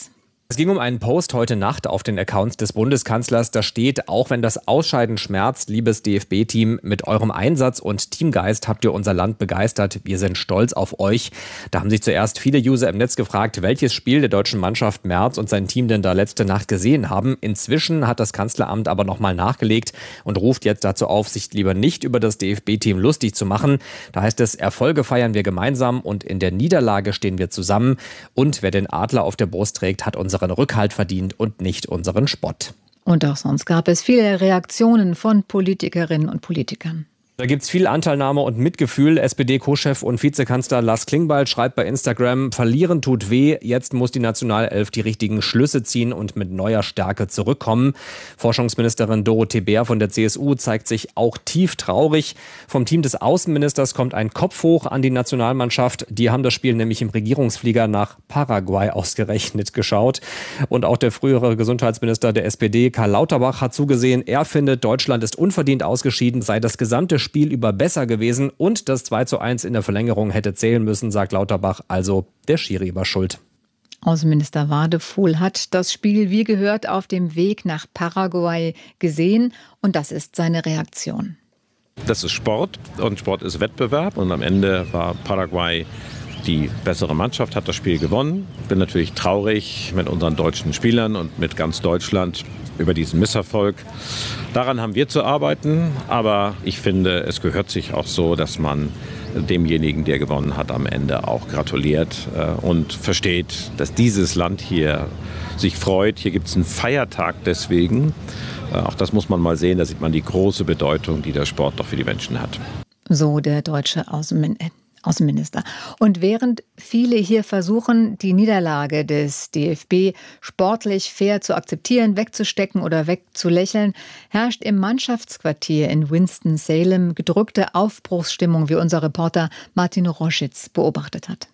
Es ging um einen Post heute Nacht auf den Accounts des Bundeskanzlers. Da steht: Auch wenn das Ausscheiden schmerzt, liebes DFB-Team, mit eurem Einsatz und Teamgeist habt ihr unser Land begeistert. Wir sind stolz auf euch. Da haben sich zuerst viele User im Netz gefragt, welches Spiel der deutschen Mannschaft Merz und sein Team denn da letzte Nacht gesehen haben. Inzwischen hat das Kanzleramt aber nochmal nachgelegt und ruft jetzt dazu auf, sich lieber nicht über das DFB-Team lustig zu machen. Da heißt es: Erfolge feiern wir gemeinsam und in der Niederlage stehen wir zusammen. Und wer den Adler auf der Brust trägt, hat unseren Rückhalt verdient und nicht unseren Spott. Und auch sonst gab es viele Reaktionen von Politikerinnen und Politikern. Da gibt's viel Anteilnahme und Mitgefühl. SPD-Co-Chef und Vizekanzler Lars Klingbeil schreibt bei Instagram: Verlieren tut weh, jetzt muss die Nationalelf die richtigen Schlüsse ziehen und mit neuer Stärke zurückkommen. Forschungsministerin Dorothee Bär von der CSU zeigt sich auch tief traurig. Vom Team des Außenministers kommt ein Kopf hoch an die Nationalmannschaft. Die haben das Spiel nämlich im Regierungsflieger nach Paraguay ausgerechnet geschaut. Und auch der frühere Gesundheitsminister der SPD, Karl Lauterbach, hat zugesehen. Er findet, Deutschland ist unverdient ausgeschieden, sei das gesamte Spiel über besser gewesen und das 2:1 in der Verlängerung hätte zählen müssen, sagt Lauterbach. Also der Schiri war schuld. Außenminister Wadefuhl hat das Spiel wie gehört auf dem Weg nach Paraguay gesehen und das ist seine Reaktion. Das ist Sport und Sport ist Wettbewerb und am Ende war Paraguay die bessere Mannschaft, hat das Spiel gewonnen. Ich bin natürlich traurig mit unseren deutschen Spielern und mit ganz Deutschland über diesen Misserfolg. Daran haben wir zu arbeiten, aber ich finde, es gehört sich auch so, dass man demjenigen, der gewonnen hat, am Ende auch gratuliert und versteht, dass dieses Land hier sich freut. Hier gibt es einen Feiertag deswegen. Auch das muss man mal sehen, da sieht man die große Bedeutung, die der Sport doch für die Menschen hat. So der deutsche Außenminister. Und während viele hier versuchen, die Niederlage des DFB sportlich fair zu akzeptieren, wegzustecken oder wegzulächeln, herrscht im Mannschaftsquartier in Winston-Salem gedrückte Aufbruchsstimmung, wie unser Reporter Martin Roschitz beobachtet hat.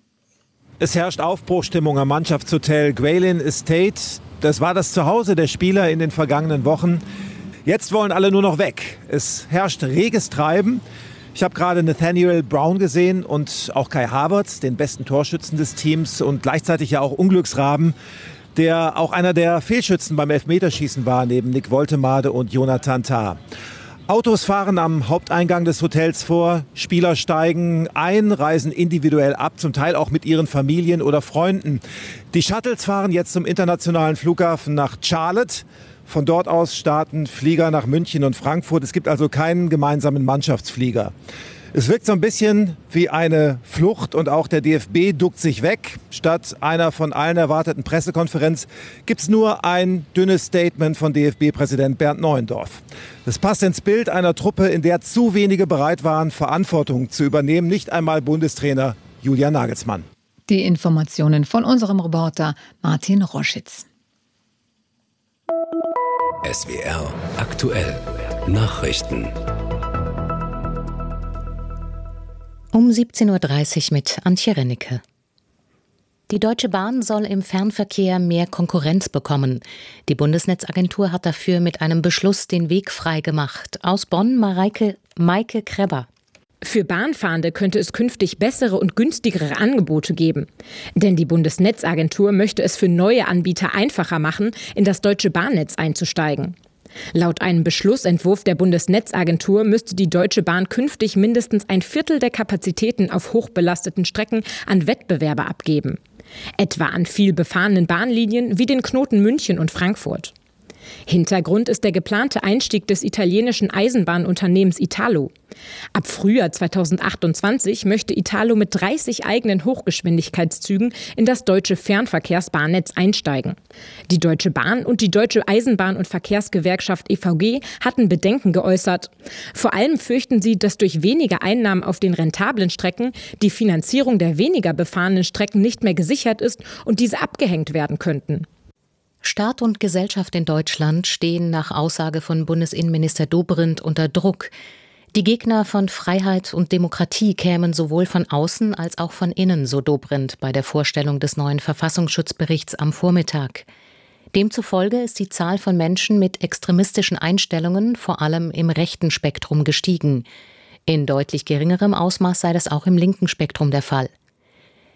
Es herrscht Aufbruchsstimmung am Mannschaftshotel Gweilin Estate. Das war das Zuhause der Spieler in den vergangenen Wochen. Jetzt wollen alle nur noch weg. Es herrscht reges Treiben. Ich habe gerade Nathaniel Brown gesehen und auch Kai Havertz, den besten Torschützen des Teams und gleichzeitig ja auch Unglücksraben, der auch einer der Fehlschützen beim Elfmeterschießen war, neben Nick Woltemade und Jonathan Tah. Autos fahren am Haupteingang des Hotels vor, Spieler steigen ein, reisen individuell ab, zum Teil auch mit ihren Familien oder Freunden. Die Shuttles fahren jetzt zum internationalen Flughafen nach Charlotte. Von dort aus starten Flieger nach München und Frankfurt. Es gibt also keinen gemeinsamen Mannschaftsflieger. Es wirkt so ein bisschen wie eine Flucht und auch der DFB duckt sich weg. Statt einer von allen erwarteten Pressekonferenz gibt es nur ein dünnes Statement von DFB-Präsident Bernd Neuendorf. Das passt ins Bild einer Truppe, in der zu wenige bereit waren, Verantwortung zu übernehmen. Nicht einmal Bundestrainer Julian Nagelsmann. Die Informationen von unserem Reporter Martin Roschitz. SWR aktuell Nachrichten. Um 17:30 Uhr mit Antje Rennecke. Die Deutsche Bahn soll im Fernverkehr mehr Konkurrenz bekommen. Die Bundesnetzagentur hat dafür mit einem Beschluss den Weg frei gemacht. Aus Bonn Maike Kreber. Für Bahnfahrende könnte es künftig bessere und günstigere Angebote geben. Denn die Bundesnetzagentur möchte es für neue Anbieter einfacher machen, in das deutsche Bahnnetz einzusteigen. Laut einem Beschlussentwurf der Bundesnetzagentur müsste die Deutsche Bahn künftig mindestens 1/4 der Kapazitäten auf hochbelasteten Strecken an Wettbewerber abgeben. Etwa an viel befahrenen Bahnlinien wie den Knoten München und Frankfurt. Hintergrund ist der geplante Einstieg des italienischen Eisenbahnunternehmens Italo. Ab Frühjahr 2028 möchte Italo mit 30 eigenen Hochgeschwindigkeitszügen in das deutsche Fernverkehrsbahnnetz einsteigen. Die Deutsche Bahn und die Deutsche Eisenbahn- und Verkehrsgewerkschaft EVG hatten Bedenken geäußert. Vor allem fürchten sie, dass durch weniger Einnahmen auf den rentablen Strecken die Finanzierung der weniger befahrenen Strecken nicht mehr gesichert ist und diese abgehängt werden könnten. Staat und Gesellschaft in Deutschland stehen nach Aussage von Bundesinnenminister Dobrindt unter Druck. Die Gegner von Freiheit und Demokratie kämen sowohl von außen als auch von innen, so Dobrindt bei der Vorstellung des neuen Verfassungsschutzberichts am Vormittag. Demzufolge ist die Zahl von Menschen mit extremistischen Einstellungen vor allem im rechten Spektrum gestiegen. In deutlich geringerem Ausmaß sei das auch im linken Spektrum der Fall.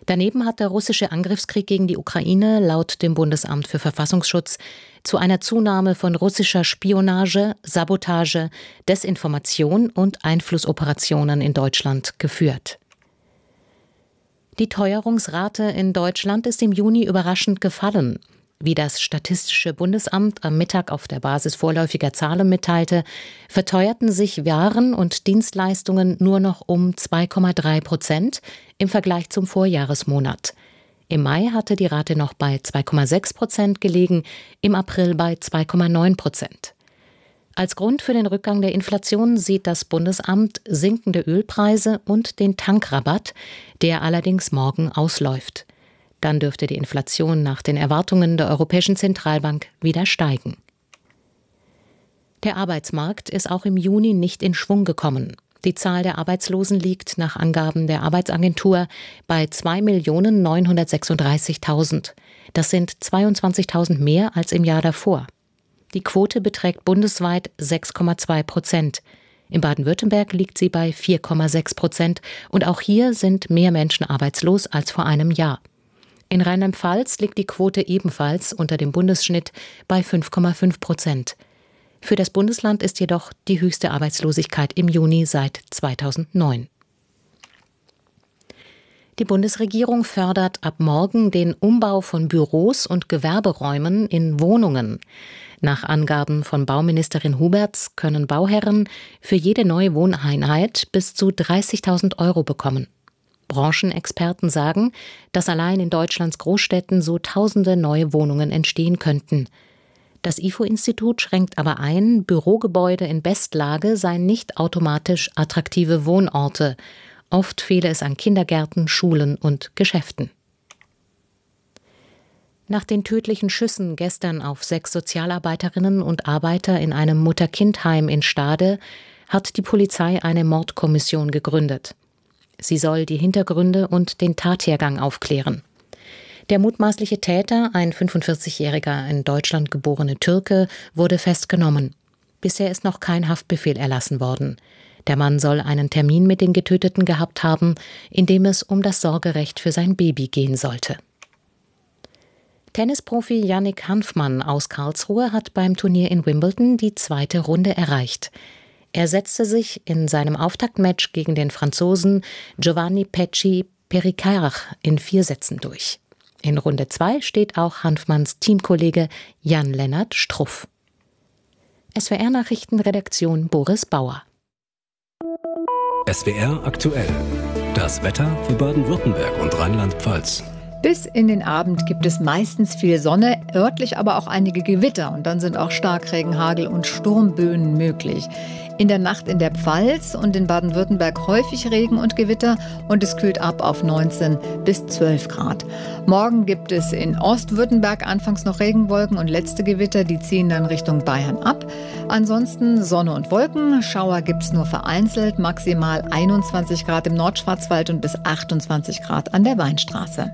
Daneben hat der russische Angriffskrieg gegen die Ukraine laut dem Bundesamt für Verfassungsschutz zu einer Zunahme von russischer Spionage, Sabotage, Desinformation und Einflussoperationen in Deutschland geführt. Die Teuerungsrate in Deutschland ist im Juni überraschend gefallen. Wie das Statistische Bundesamt am Mittag auf der Basis vorläufiger Zahlen mitteilte, verteuerten sich Waren und Dienstleistungen nur noch um 2,3% im Vergleich zum Vorjahresmonat. Im Mai hatte die Rate noch bei 2,6% gelegen, im April bei 2,9%. Als Grund für den Rückgang der Inflation sieht das Bundesamt sinkende Ölpreise und den Tankrabatt, der allerdings morgen ausläuft. Dann dürfte die Inflation nach den Erwartungen der Europäischen Zentralbank wieder steigen. Der Arbeitsmarkt ist auch im Juni nicht in Schwung gekommen. Die Zahl der Arbeitslosen liegt nach Angaben der Arbeitsagentur bei 2.936.000. Das sind 22.000 mehr als im Jahr davor. Die Quote beträgt bundesweit 6,2%. In Baden-Württemberg liegt sie bei 4,6% und auch hier sind mehr Menschen arbeitslos als vor einem Jahr. In Rheinland-Pfalz liegt die Quote ebenfalls unter dem Bundesschnitt bei 5,5%. Für das Bundesland ist jedoch die höchste Arbeitslosigkeit im Juni seit 2009. Die Bundesregierung fördert ab morgen den Umbau von Büros und Gewerberäumen in Wohnungen. Nach Angaben von Bauministerin Huberts können Bauherren für jede neue Wohneinheit bis zu 30.000 € bekommen. Branchenexperten sagen, dass allein in Deutschlands Großstädten so tausende neue Wohnungen entstehen könnten. Das IFO-Institut schränkt aber ein, Bürogebäude in Bestlage seien nicht automatisch attraktive Wohnorte. Oft fehle es an Kindergärten, Schulen und Geschäften. Nach den tödlichen Schüssen gestern auf 6 Sozialarbeiterinnen und Arbeiter in einem Mutter-Kind-Heim in Stade hat die Polizei eine Mordkommission gegründet. Sie soll die Hintergründe und den Tathergang aufklären. Der mutmaßliche Täter, ein 45-jähriger in Deutschland geborene Türke, wurde festgenommen. Bisher ist noch kein Haftbefehl erlassen worden. Der Mann soll einen Termin mit den Getöteten gehabt haben, in dem es um das Sorgerecht für sein Baby gehen sollte. Tennisprofi Yannick Hanfmann aus Karlsruhe hat beim Turnier in Wimbledon die 2. Runde erreicht. Er setzte sich in seinem Auftaktmatch gegen den Franzosen Giovanni Pecci Pericard in 4 Sätzen durch. In Runde 2 steht auch Hanfmanns Teamkollege Jan-Lennart Struff. SWR-Nachrichtenredaktion Boris Bauer. SWR aktuell. Das Wetter für Baden-Württemberg und Rheinland-Pfalz. Bis in den Abend gibt es meistens viel Sonne, örtlich aber auch einige Gewitter. Und dann sind auch Starkregen, Hagel und Sturmböen möglich. In der Nacht in der Pfalz und in Baden-Württemberg häufig Regen und Gewitter und es kühlt ab auf 19 bis 12 Grad. Morgen gibt es in Ostwürttemberg anfangs noch Regenwolken und letzte Gewitter, die ziehen dann Richtung Bayern ab. Ansonsten Sonne und Wolken, Schauer gibt es nur vereinzelt, maximal 21 Grad im Nordschwarzwald und bis 28 Grad an der Weinstraße.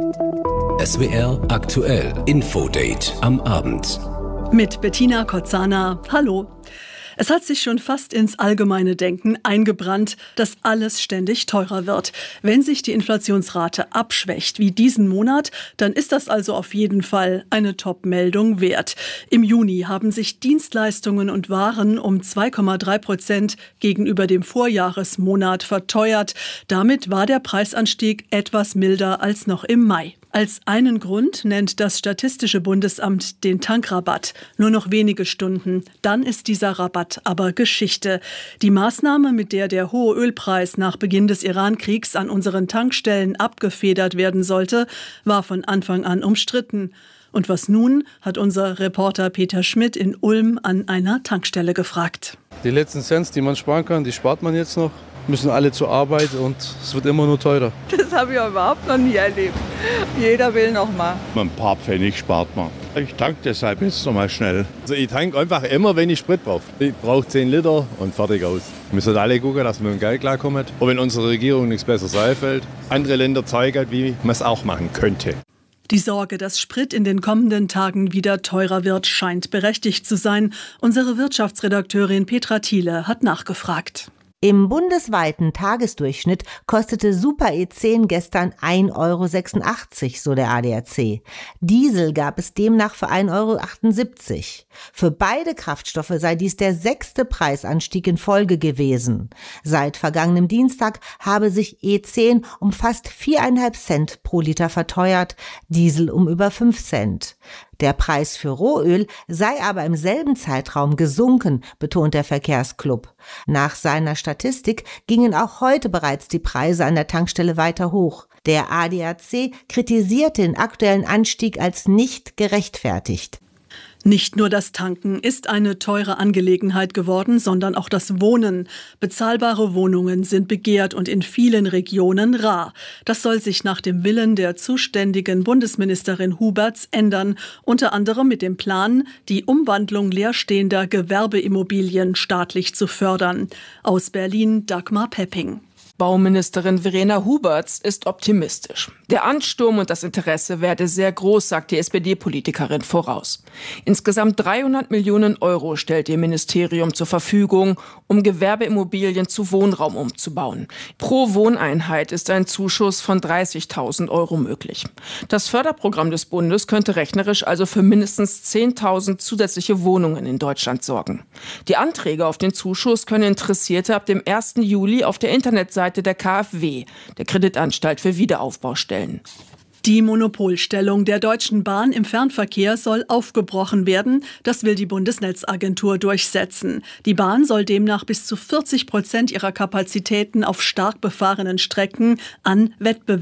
SWR aktuell Infodate am Abend. Mit Bettina Kotzana. Hallo. Es hat sich schon fast ins allgemeine Denken eingebrannt, dass alles ständig teurer wird. Wenn sich die Inflationsrate abschwächt wie diesen Monat, dann ist das also auf jeden Fall eine Top-Meldung wert. Im Juni haben sich Dienstleistungen und Waren um 2,3% gegenüber dem Vorjahresmonat verteuert. Damit war der Preisanstieg etwas milder als noch im Mai. Als einen Grund nennt das Statistische Bundesamt den Tankrabatt. Nur noch wenige Stunden, dann ist dieser Rabatt aber Geschichte. Die Maßnahme, mit der der hohe Ölpreis nach Beginn des Iran-Kriegs an unseren Tankstellen abgefedert werden sollte, war von Anfang an umstritten. Und was nun, hat unser Reporter Peter Schmidt in Ulm an einer Tankstelle gefragt. Die letzten Cents, die man sparen kann, die spart man jetzt noch. Müssen alle zur Arbeit und es wird immer nur teurer. Das habe ich überhaupt noch nie erlebt. Jeder will noch mal. Ein paar Pfennig spart man. Ich tanke deshalb jetzt noch mal schnell. Also ich tanke einfach immer, wenn ich Sprit brauche. Ich brauche 10 Liter und fertig aus. Wir müssen alle gucken, dass wir mit dem Geld klarkommen. Und wenn unsere Regierung nichts Besseres einfällt, andere Länder zeigen, wie man es auch machen könnte. Die Sorge, dass Sprit in den kommenden Tagen wieder teurer wird, scheint berechtigt zu sein. Unsere Wirtschaftsredakteurin Petra Thiele hat nachgefragt. Im bundesweiten Tagesdurchschnitt kostete Super E10 gestern 1,86 €, so der ADAC. Diesel gab es demnach für 1,78 €. Für beide Kraftstoffe sei dies der 6. Preisanstieg in Folge gewesen. Seit vergangenem Dienstag habe sich E10 um fast 4,5 Cent pro Liter verteuert, Diesel um über 5 Cent. Der Preis für Rohöl sei aber im selben Zeitraum gesunken, betont der Verkehrsclub. Nach seiner Statistik gingen auch heute bereits die Preise an der Tankstelle weiter hoch. Der ADAC kritisiert den aktuellen Anstieg als nicht gerechtfertigt. Nicht nur das Tanken ist eine teure Angelegenheit geworden, sondern auch das Wohnen. Bezahlbare Wohnungen sind begehrt und in vielen Regionen rar. Das soll sich nach dem Willen der zuständigen Bundesministerin Huberts ändern, unter anderem mit dem Plan, die Umwandlung leerstehender Gewerbeimmobilien staatlich zu fördern. Aus Berlin Dagmar Pepping. Bauministerin Verena Huberts ist optimistisch. Der Ansturm und das Interesse werde sehr groß, sagt die SPD-Politikerin voraus. Insgesamt 300 Millionen € stellt ihr Ministerium zur Verfügung, um Gewerbeimmobilien zu Wohnraum umzubauen. Pro Wohneinheit ist ein Zuschuss von 30.000 € möglich. Das Förderprogramm des Bundes könnte rechnerisch also für mindestens 10.000 zusätzliche Wohnungen in Deutschland sorgen. Die Anträge auf den Zuschuss können Interessierte ab dem 1. Juli auf der Internetseite der KfW, der Kreditanstalt für Wiederaufbau, stellen. Die Monopolstellung der Deutschen Bahn im Fernverkehr soll aufgebrochen werden. Das will die Bundesnetzagentur durchsetzen. Die Bahn soll demnach bis zu 40% ihrer Kapazitäten auf stark befahrenen Strecken an Wettbewerb